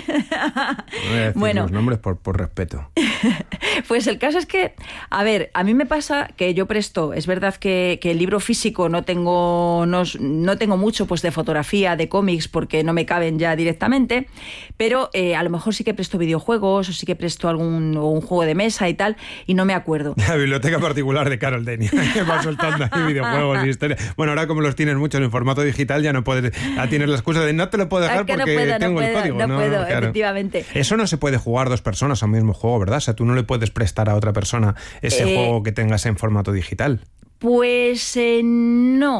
No voy a decir bueno, los nombres por, por respeto. Pues el caso es que, a ver, a mí me pasa que yo presto, es verdad que, que el libro físico no tengo, no, no tengo mucho pues de fotografía, de cómics, porque no me caben ya directamente, pero eh, a lo mejor sí que presto videojuegos o sí que presto algún o un juego de mesa y tal, y no me acuerdo. La biblioteca particular de Carol Denia, que va soltando ahí videojuegos y historias. Bueno, ahora como los tienes muchos en formato digital, ya no puedes, ya tienes la excusa de no te lo puedo dejar porque no puedo, tengo no el puedo, código. No, no puedo, claro. efectivamente. Eso no se puede jugar dos personas a un mismo juego, ¿verdad? O sea, tú no le puedes prestar a otra persona ese eh, juego que tengas en formato digital. Pues eh, no.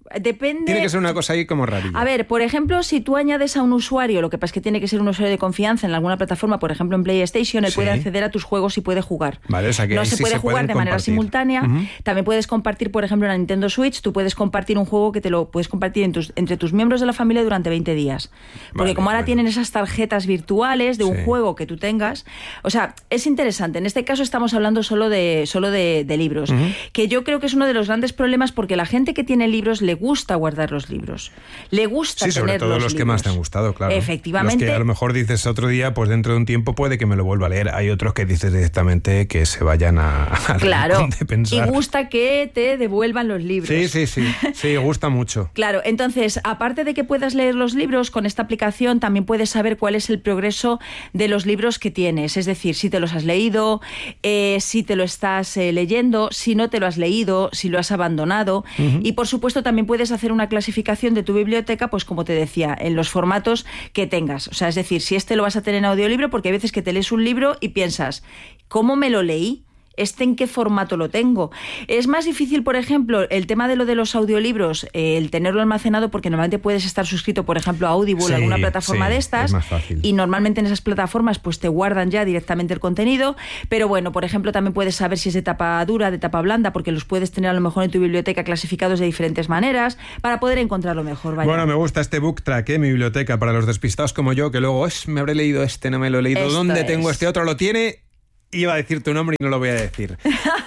Depende... Tiene que ser una cosa ahí como rarilla. A ver, por ejemplo, si tú añades a un usuario, lo que pasa es que tiene que ser un usuario de confianza en alguna plataforma, por ejemplo en PlayStation, él sí. puede acceder a tus juegos y puede jugar. Vale, o sea que no se sí puede se jugar de manera compartir. simultánea. Uh-huh. También puedes compartir, por ejemplo, en la Nintendo Switch, tú puedes compartir un juego que te lo puedes compartir en tus, entre tus miembros de la familia durante veinte días. Porque vale, como ahora bueno. tienen esas tarjetas virtuales de un sí. juego que tú tengas, o sea, es interesante. En este caso estamos hablando solo de, solo de, de libros, uh-huh. que yo creo que es uno de los grandes problemas porque la gente que tiene libros le gusta guardar los libros. Le gusta sí, sobre tener todo los, los libros. que más te han gustado, claro. Efectivamente. Los que a lo mejor dices otro día, pues dentro de un tiempo puede que me lo vuelva a leer. Hay otros que dices directamente que se vayan a, a claro. de pensar. Y gusta que te devuelvan los libros. Sí, sí, sí. Sí, gusta mucho. Claro, entonces, aparte de que puedas leer los libros, con esta aplicación también puedes saber cuál es el progreso de los libros que tienes. Es decir, si te los has leído, eh, si te lo estás eh, leyendo, si no te lo has leído, si lo has abandonado. Uh-huh. Y por supuesto también puedes hacer una clasificación de tu biblioteca, pues como te decía, en los formatos que tengas. O sea, es decir, si este lo vas a tener en audiolibro, porque hay veces que te lees un libro y piensas, ¿cómo me lo leí? ¿Este en qué formato lo tengo? Es más difícil, por ejemplo, el tema de lo de los audiolibros, eh, el tenerlo almacenado, porque normalmente puedes estar suscrito, por ejemplo, a Audible o sí, alguna plataforma sí, de estas, es más fácil. Y normalmente en esas plataformas pues te guardan ya directamente el contenido, pero bueno, por ejemplo, también puedes saber si es de tapa dura, de tapa blanda, porque los puedes tener a lo mejor en tu biblioteca clasificados de diferentes maneras, para poder encontrarlo mejor. Vaya. Bueno, me gusta este book track, ¿eh? Mi biblioteca, para los despistados como yo, que luego es, me habré leído este, no me lo he leído, Esto ¿dónde es. tengo este otro? Lo tiene... Iba a decir tu nombre y no lo voy a decir.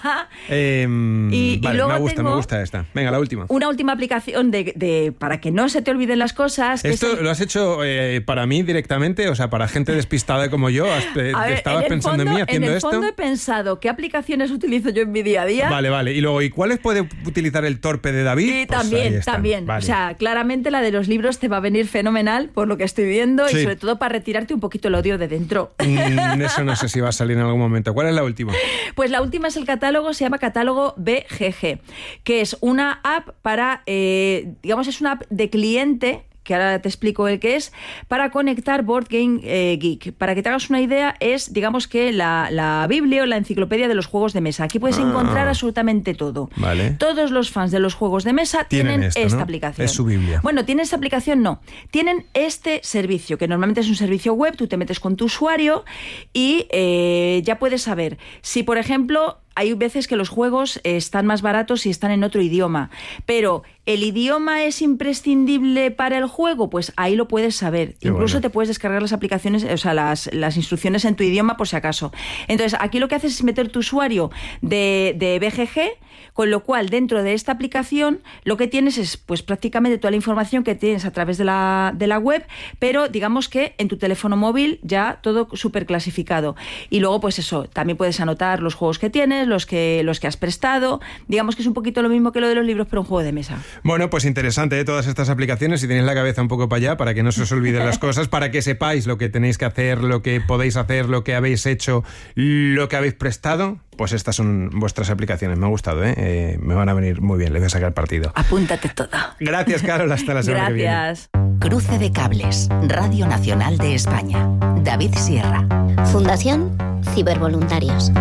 eh, y, vale, y luego me gusta, tengo me gusta esta. Venga, la última. Una última aplicación de, de para que no se te olviden las cosas. Que ¿Esto es el... lo has hecho eh, para mí directamente? O sea, para gente despistada como yo. ¿Has, eh, a ver, ¿Estabas en el pensando fondo, en mí haciendo en el esto? fondo he pensado qué aplicaciones utilizo yo en mi día a día. Vale, vale. Y luego, ¿y cuáles puede utilizar el torpe de David? Y Pues también, también. Vale. O sea, claramente la de los libros te va a venir fenomenal por lo que estoy viendo sí. y sobre todo para retirarte un poquito el odio de dentro. Mm, eso no sé si va a salir en algún momento. ¿Cuál es la última? Pues la última es el catálogo, se llama Catálogo B G G, que es una app para, eh, digamos, es una app de cliente, que ahora te explico el que es, para conectar Board Game eh, Geek. Para que te hagas una idea, es, digamos que la, la Biblia o la enciclopedia de los juegos de mesa. Aquí puedes ah, encontrar absolutamente todo. Vale. Todos los fans de los juegos de mesa tienen, tienen esto, esta ¿no? aplicación. Es su Biblia. Bueno, tienen esta aplicación, no. Tienen este servicio, que normalmente es un servicio web, tú te metes con tu usuario y eh, ya puedes saber si, por ejemplo... Hay veces que los juegos están más baratos si están en otro idioma, pero ¿el idioma es imprescindible para el juego? Pues ahí lo puedes saber. Qué Incluso bueno. te puedes descargar las aplicaciones, o sea, las, las instrucciones en tu idioma por si acaso. Entonces, aquí lo que haces es meter tu usuario de, de B G G, con lo cual dentro de esta aplicación lo que tienes es pues prácticamente toda la información que tienes a través de la, de la web, pero digamos que en tu teléfono móvil ya todo súper clasificado. Y luego pues eso, también puedes anotar los juegos que tienes, los que, los que has prestado, digamos que es un poquito lo mismo que lo de los libros, pero un juego de mesa. Bueno, pues interesante, ¿eh? Todas estas aplicaciones, si tenéis la cabeza un poco para allá, para que no se os olviden las cosas, para que sepáis lo que tenéis que hacer, lo que podéis hacer, lo que habéis hecho, lo que habéis prestado, pues estas son vuestras aplicaciones. Me ha gustado, ¿eh? Eh, me van a venir muy bien, le voy a sacar partido. Apúntate todo. Gracias, Carol, hasta la semana Gracias. que viene. Cruce de Cables, Radio Nacional de España. David Sierra. Fundación Cibervoluntarios.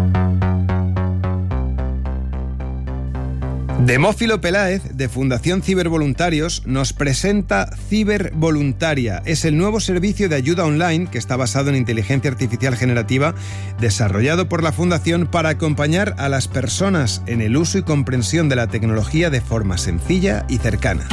Demófilo Peláez, de Fundación Cibervoluntarios, nos presenta Cibervoluntaria. Es el nuevo servicio de ayuda online que está basado en inteligencia artificial generativa, desarrollado por la Fundación para acompañar a las personas en el uso y comprensión de la tecnología de forma sencilla y cercana.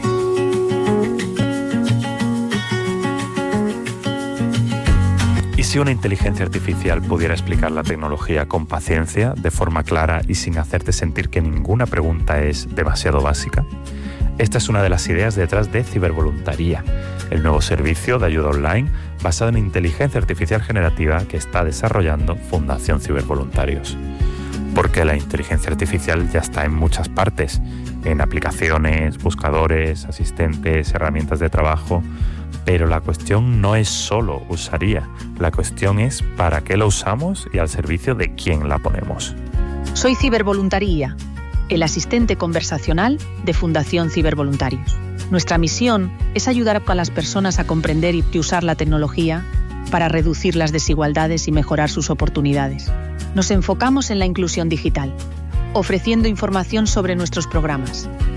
¿Y si una inteligencia artificial pudiera explicar la tecnología con paciencia, de forma clara y sin hacerte sentir que ninguna pregunta es demasiado básica? Esta es una de las ideas detrás de Cibervoluntaria, el nuevo servicio de ayuda online basado en inteligencia artificial generativa que está desarrollando Fundación Cibervoluntarios. Porque la inteligencia artificial ya está en muchas partes, en aplicaciones, buscadores, asistentes, herramientas de trabajo. Pero la cuestión no es solo usar I A, la cuestión es para qué la usamos y al servicio de quién la ponemos. Soy Cibervoluntaria, el asistente conversacional de Fundación Cibervoluntarios. Nuestra misión es ayudar a las personas a comprender y usar la tecnología para reducir las desigualdades y mejorar sus oportunidades. Nos enfocamos en la inclusión digital, ofreciendo información sobre nuestros programas,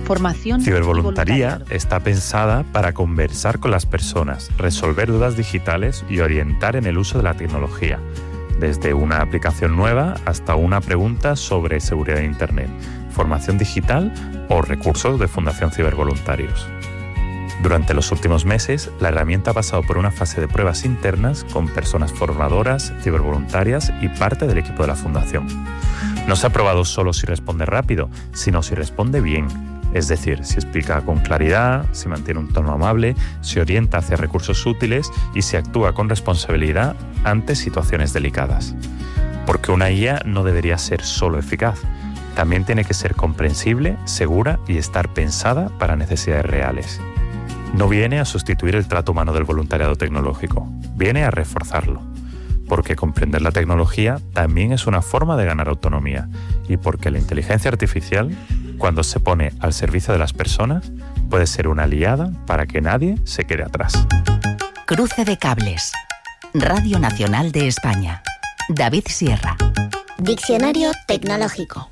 Formación. Cibervoluntaría está pensada para conversar con las personas, resolver dudas digitales y orientar en el uso de la tecnología, desde una aplicación nueva hasta una pregunta sobre seguridad de Internet, formación digital o recursos de Fundación Cibervoluntarios. Durante los últimos meses, la herramienta ha pasado por una fase de pruebas internas con personas formadoras, cibervoluntarias y parte del equipo de la Fundación. No se ha probado solo si responde rápido, sino si responde bien. Es decir, si explica con claridad, si mantiene un tono amable, si orienta hacia recursos útiles y si actúa con responsabilidad ante situaciones delicadas. Porque una I A no debería ser solo eficaz, también tiene que ser comprensible, segura y estar pensada para necesidades reales. No viene a sustituir el trato humano del voluntariado tecnológico, viene a reforzarlo. Porque comprender la tecnología también es una forma de ganar autonomía y porque la inteligencia artificial, cuando se pone al servicio de las personas, puede ser una aliada para que nadie se quede atrás. Cruce de cables. Radio Nacional de España. David Sierra. Diccionario tecnológico.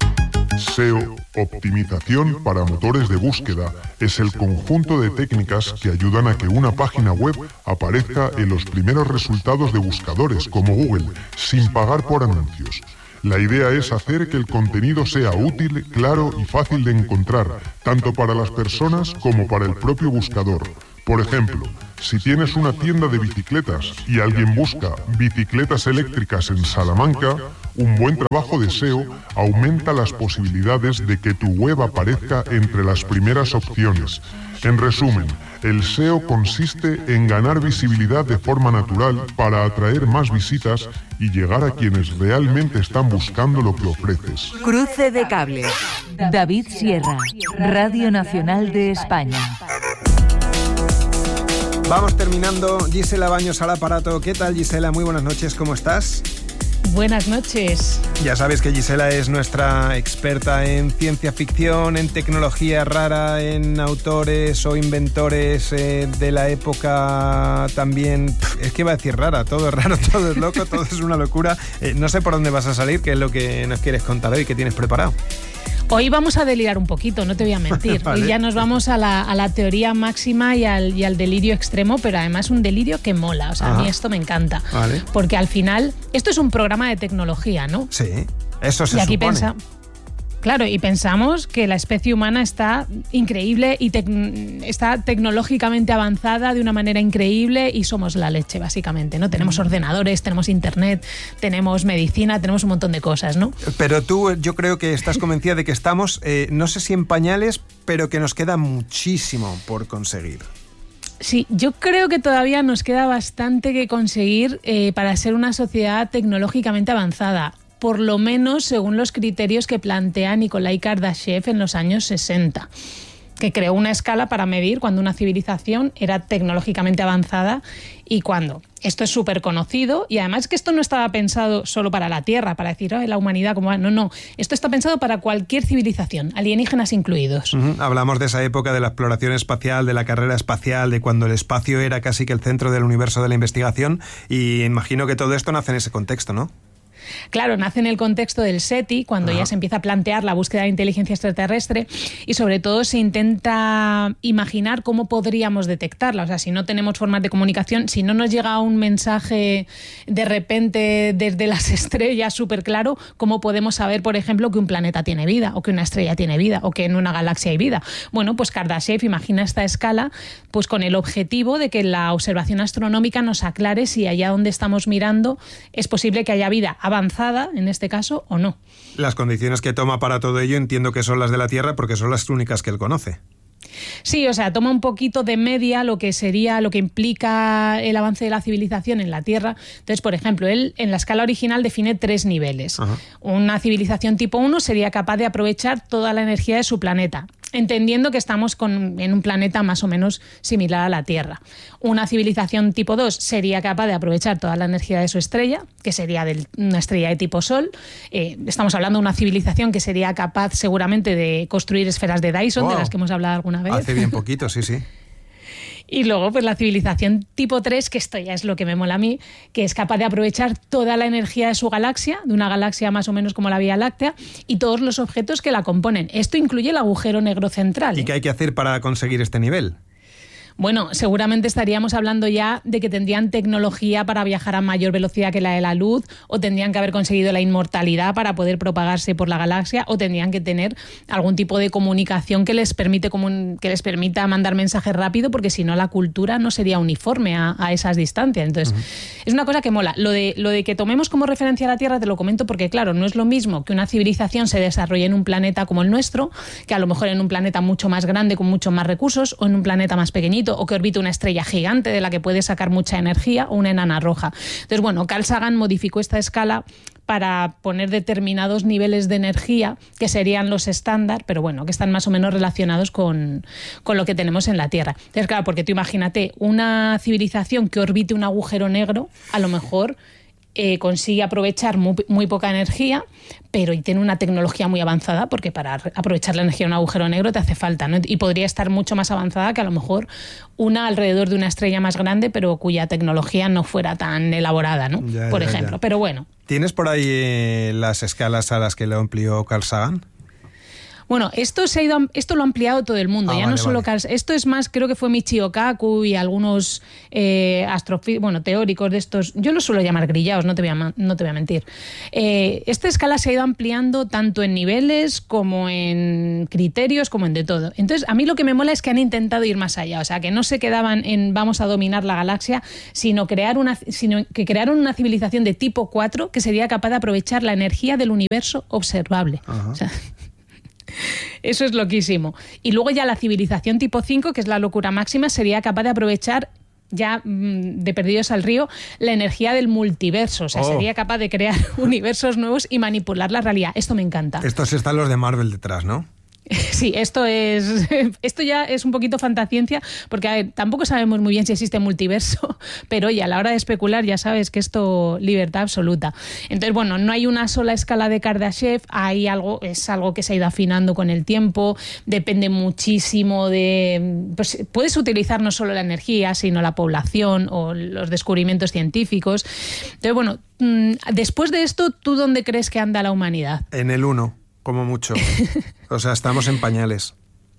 S E O, optimización para motores de búsqueda, es el conjunto de técnicas que ayudan a que una página web aparezca en los primeros resultados de buscadores como Google, sin pagar por anuncios. La idea es hacer que el contenido sea útil, claro y fácil de encontrar, tanto para las personas como para el propio buscador. Por ejemplo, si tienes una tienda de bicicletas y alguien busca bicicletas eléctricas en Salamanca, un buen trabajo de S E O aumenta las posibilidades de que tu web aparezca entre las primeras opciones. En resumen, el S E O consiste en ganar visibilidad de forma natural para atraer más visitas y llegar a quienes realmente están buscando lo que ofreces. Cruce de cables. David Sierra, Radio Nacional de España. Vamos terminando. Gisela Baños al aparato. ¿Qué tal, Gisela? Muy buenas noches, ¿cómo estás? Buenas noches. Ya sabes que Gisela es nuestra experta en ciencia ficción, en tecnología rara, en autores o inventores eh, de la época también. Es que iba a decir rara, todo es raro, todo es loco, todo es una locura. Eh, no sé por dónde vas a salir, qué es lo que nos quieres contar hoy, qué tienes preparado. Hoy vamos a delirar un poquito, no te voy a mentir. Vale. Hoy ya nos vamos a la, a la teoría máxima y al, y al delirio extremo, pero además un delirio que mola. O sea, Ajá. a mí esto me encanta. Vale. Porque al final, esto es un programa de tecnología, ¿no? Sí, eso se y aquí supone. Pensa, claro, y pensamos que la especie humana está increíble y tec, está tecnológicamente avanzada de una manera increíble y somos la leche, básicamente, ¿no? Tenemos ordenadores, tenemos internet, tenemos medicina, tenemos un montón de cosas, ¿no? Pero tú, yo creo que estás convencida de que estamos, eh, no sé si en pañales, pero que nos queda muchísimo por conseguir. Sí, yo creo que todavía nos queda bastante que conseguir eh, para ser una sociedad tecnológicamente avanzada. Por lo menos según los criterios que plantea Nikolai Kardashev en los años sesenta, que creó una escala para medir cuando una civilización era tecnológicamente avanzada y cuándo. Esto es súper conocido y además que esto no estaba pensado solo para la Tierra, para decir, oh, la humanidad como va. No, no. Esto está pensado para cualquier civilización, alienígenas incluidos. Uh-huh. Hablamos de esa época de la exploración espacial, de la carrera espacial, de cuando el espacio era casi que el centro del universo de la investigación y imagino que todo esto nace en ese contexto, ¿no? Claro, nace en el contexto del SETI, cuando Ajá. ya se empieza a plantear la búsqueda de inteligencia extraterrestre y sobre todo se intenta imaginar cómo podríamos detectarla. O sea, si no tenemos formas de comunicación, si no nos llega un mensaje de repente desde las estrellas súper claro, ¿cómo podemos saber, por ejemplo, que un planeta tiene vida o que una estrella tiene vida o que en una galaxia hay vida? Bueno, pues Kardashev imagina esta escala pues con el objetivo de que la observación astronómica nos aclare si allá donde estamos mirando es posible que haya vida avanzada, en este caso, o no. Las condiciones que toma para todo ello entiendo que son las de la Tierra porque son las únicas que él conoce. Sí, o sea, toma un poquito de media lo que sería, lo que implica el avance de la civilización en la Tierra. Entonces, por ejemplo, él en la escala original define tres niveles. Ajá. Una civilización tipo uno sería capaz de aprovechar toda la energía de su planeta, entendiendo que estamos con, en un planeta más o menos similar a la Tierra. Una civilización tipo dos sería capaz de aprovechar toda la energía de su estrella, que sería de una estrella de tipo Sol. Eh, estamos hablando de una civilización que sería capaz seguramente de construir esferas de Dyson, wow, de las que hemos hablado alguna vez. Hace bien poquito, sí, sí. Y luego, pues la civilización tipo tres, que esto ya es lo que me mola a mí, que es capaz de aprovechar toda la energía de su galaxia, de una galaxia más o menos como la Vía Láctea, y todos los objetos que la componen. Esto incluye el agujero negro central. ¿Y qué hay que hacer para conseguir este nivel? Bueno, seguramente estaríamos hablando ya de que tendrían tecnología para viajar a mayor velocidad que la de la luz, o tendrían que haber conseguido la inmortalidad para poder propagarse por la galaxia, o tendrían que tener algún tipo de comunicación que les permite comun- que les permita mandar mensajes rápido, porque si no la cultura no sería uniforme a, a esas distancias. Entonces, uh-huh. es una cosa que mola. Lo de, lo de que tomemos como referencia a la Tierra te lo comento porque, claro, no es lo mismo que una civilización se desarrolle en un planeta como el nuestro, que a lo mejor en un planeta mucho más grande, con muchos más recursos, o en un planeta más pequeñito, o que orbite una estrella gigante de la que puede sacar mucha energía, o una enana roja. Entonces, bueno, Carl Sagan modificó esta escala para poner determinados niveles de energía que serían los estándar, pero bueno, que están más o menos relacionados con, con lo que tenemos en la Tierra. Entonces, claro, porque tú imagínate, una civilización que orbite un agujero negro, a lo mejor Eh, consigue aprovechar muy, muy poca energía, pero y tiene una tecnología muy avanzada, porque para aprovechar la energía de un agujero negro te hace falta, ¿no? Y podría estar mucho más avanzada que a lo mejor una alrededor de una estrella más grande, pero cuya tecnología no fuera tan elaborada, ¿no? Ya, Por ya, ejemplo. ya. Pero bueno. ¿Tienes por ahí eh, las escalas a las que le amplió Carl Sagan? Bueno, esto se ha ido, esto lo ha ampliado todo el mundo, ah, ya vale, no solo vale. Carl, esto es más, creo que fue Michio Kaku y algunos eh, astrofí- bueno, teóricos de estos, yo los suelo llamar grillaos, no te voy a, no te voy a mentir. Eh, esta escala se ha ido ampliando tanto en niveles como en criterios, como en de todo. Entonces, a mí lo que me mola es que han intentado ir más allá, o sea, que no se quedaban en vamos a dominar la galaxia, sino, crear una, sino que crearon una civilización de tipo cuatro que sería capaz de aprovechar la energía del universo observable. Ajá. O sea, eso es loquísimo. Y luego ya la civilización tipo cinco, que es la locura máxima, sería capaz de aprovechar ya mmm, de perdidos al río la energía del multiverso. O sea, oh. sería capaz de crear universos nuevos y manipular la realidad. Esto me encanta. Estos están los de Marvel detrás, ¿no? Sí, esto es esto ya es un poquito fantasciencia, porque a ver, tampoco sabemos muy bien si existe multiverso, pero oye, a la hora de especular ya sabes que esto libertad absoluta. Entonces, bueno, no hay una sola escala de Kardashev, hay algo, es algo que se ha ido afinando con el tiempo, depende muchísimo de, pues puedes utilizar no solo la energía, sino la población o los descubrimientos científicos. Entonces, bueno, después de esto, ¿tú dónde crees que anda la humanidad? En el uno. Como mucho. O sea, estamos en pañales.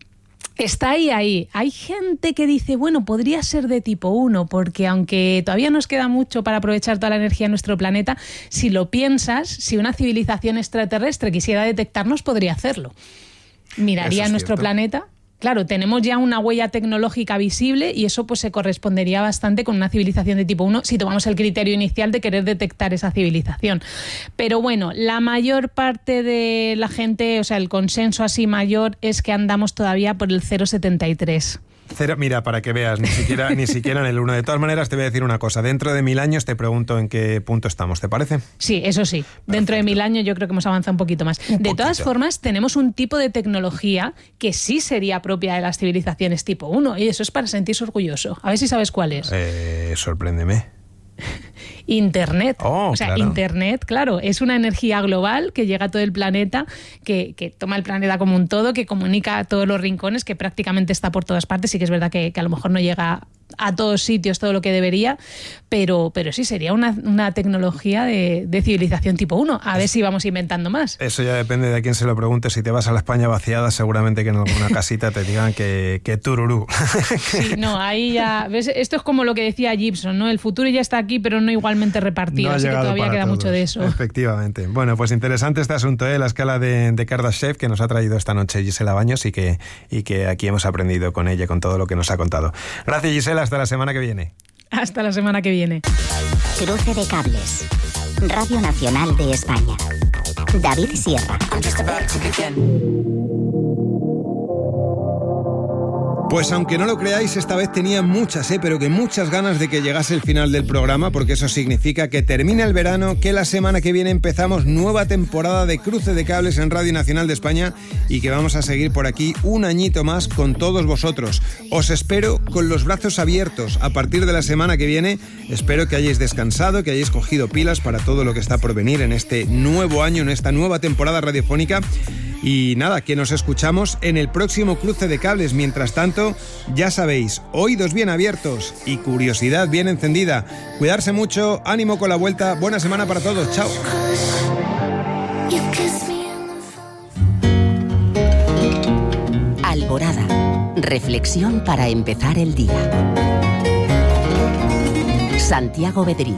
Está ahí, ahí. Hay gente que dice, bueno, podría ser de tipo uno, porque aunque todavía nos queda mucho para aprovechar toda la energía de nuestro planeta, si lo piensas, si una civilización extraterrestre quisiera detectarnos, podría hacerlo. Miraría es nuestro cierto. planeta. Claro, tenemos ya una huella tecnológica visible y eso pues se correspondería bastante con una civilización de tipo uno si tomamos el criterio inicial de querer detectar esa civilización. Pero bueno, la mayor parte de la gente, o sea, el consenso así mayor es que andamos todavía por el cero coma setenta y tres. Cero, mira, para que veas, ni siquiera, ni siquiera en el uno. De todas maneras, te voy a decir una cosa. Dentro de mil años te pregunto en qué punto estamos, ¿te parece? Sí, eso sí. Perfecto. Dentro de mil años yo creo que hemos avanzado un poquito más. Un de poquito. Todas formas, tenemos un tipo de tecnología que sí sería propia de las civilizaciones tipo uno, y eso es para sentirse orgulloso. A ver si sabes cuál es. Eh, sorpréndeme. Internet. Oh, o sea, claro. Internet, claro, es una energía global que llega a todo el planeta, que, que toma el planeta como un todo, que comunica a todos los rincones, que prácticamente está por todas partes. Sí que es verdad que, que a lo mejor no llega a todos sitios todo lo que debería, pero, pero sí sería una, una tecnología de, de civilización tipo uno. A ver si vamos inventando más. Eso ya depende de a quién se lo pregunte. Si te vas a la España vaciada, seguramente que en alguna casita te digan que, que tururú. Sí, no, ahí ya... ¿ves? Esto es como lo que decía Gibson, ¿no? El futuro ya está aquí, pero no igualmente repartido, No así que todavía queda todos. mucho de eso. Efectivamente. Bueno, pues interesante este asunto, ¿eh? La escala de, de Kardashev que nos ha traído esta noche Gisela Baños y que, y que aquí hemos aprendido con ella, con todo lo que nos ha contado. Gracias, Gisela. Hasta la semana que viene. Hasta la semana que viene. Cruce de cables. Radio Nacional de España. David Sierra. Pues aunque no lo creáis, esta vez tenía muchas, ¿eh? pero que muchas ganas de que llegase el final del programa, porque eso significa que termina el verano, que la semana que viene empezamos nueva temporada de Cruce de Cables en Radio Nacional de España y que vamos a seguir por aquí un añito más con todos vosotros. Os espero con los brazos abiertos. A partir de la semana que viene, espero que hayáis descansado, que hayáis cogido pilas para todo lo que está por venir en este nuevo año, en esta nueva temporada radiofónica, Y nada, que nos escuchamos en el próximo Cruce de Cables. Mientras tanto, ya sabéis, oídos bien abiertos y curiosidad bien encendida. Cuidarse mucho, ánimo con la vuelta, buena semana para todos, chao. Alborada. Reflexión para empezar el día. Santiago Bedrí.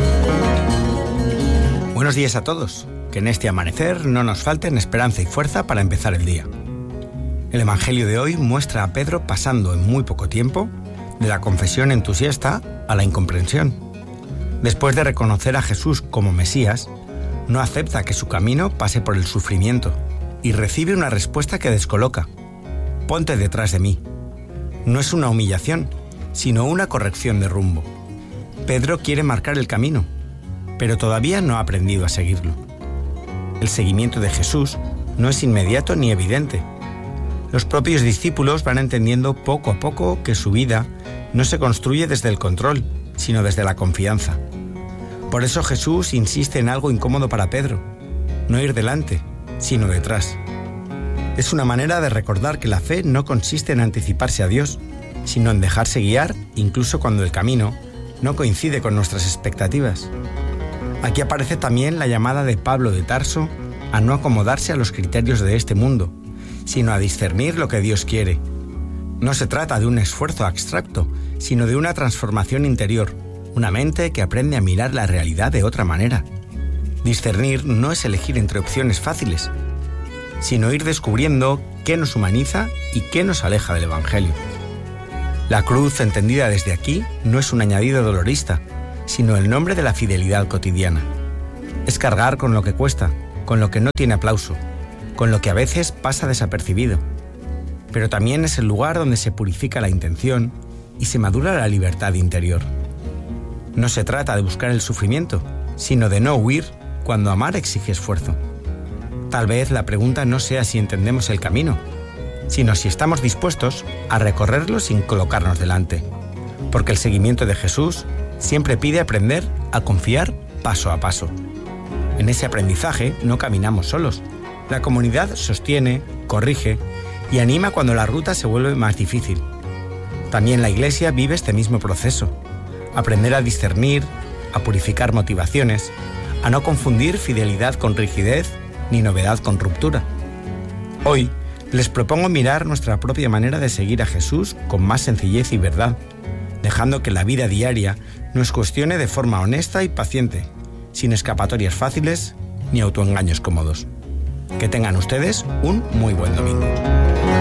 Buenos días a todos. Que en este amanecer no nos falten esperanza y fuerza para empezar el día. El Evangelio de hoy muestra a Pedro pasando en muy poco tiempo de la confesión entusiasta a la incomprensión. Después de reconocer a Jesús como Mesías, no acepta que su camino pase por el sufrimiento y recibe una respuesta que descoloca. Ponte detrás de mí. No es una humillación, sino una corrección de rumbo. Pedro quiere marcar el camino, pero todavía no ha aprendido a seguirlo. El seguimiento de Jesús no es inmediato ni evidente. Los propios discípulos van entendiendo poco a poco que su vida no se construye desde el control, sino desde la confianza. Por eso Jesús insiste en algo incómodo para Pedro: no ir delante, sino detrás. Es una manera de recordar que la fe no consiste en anticiparse a Dios, sino en dejarse guiar incluso cuando el camino no coincide con nuestras expectativas. Aquí aparece también la llamada de Pablo de Tarso a no acomodarse a los criterios de este mundo, sino a discernir lo que Dios quiere. No se trata de un esfuerzo abstracto, sino de una transformación interior, una mente que aprende a mirar la realidad de otra manera. Discernir no es elegir entre opciones fáciles, sino ir descubriendo qué nos humaniza y qué nos aleja del Evangelio. La cruz, entendida desde aquí, no es un añadido dolorista, sino el nombre de la fidelidad cotidiana. Es cargar con lo que cuesta, con lo que no tiene aplauso, con lo que a veces pasa desapercibido. Pero también es el lugar donde se purifica la intención y se madura la libertad interior. No se trata de buscar el sufrimiento, sino de no huir cuando amar exige esfuerzo. Tal vez la pregunta no sea si entendemos el camino, sino si estamos dispuestos a recorrerlo sin colocarnos delante. Porque el seguimiento de Jesús siempre pide aprender a confiar paso a paso. En ese aprendizaje no caminamos solos. La comunidad sostiene, corrige y anima cuando la ruta se vuelve más difícil. También la Iglesia vive este mismo proceso. Aprender a discernir, a purificar motivaciones, a no confundir fidelidad con rigidez ni novedad con ruptura. Hoy les propongo mirar nuestra propia manera de seguir a Jesús con más sencillez y verdad, dejando que la vida diaria nos cuestione de forma honesta y paciente, sin escapatorias fáciles ni autoengaños cómodos. Que tengan ustedes un muy buen domingo.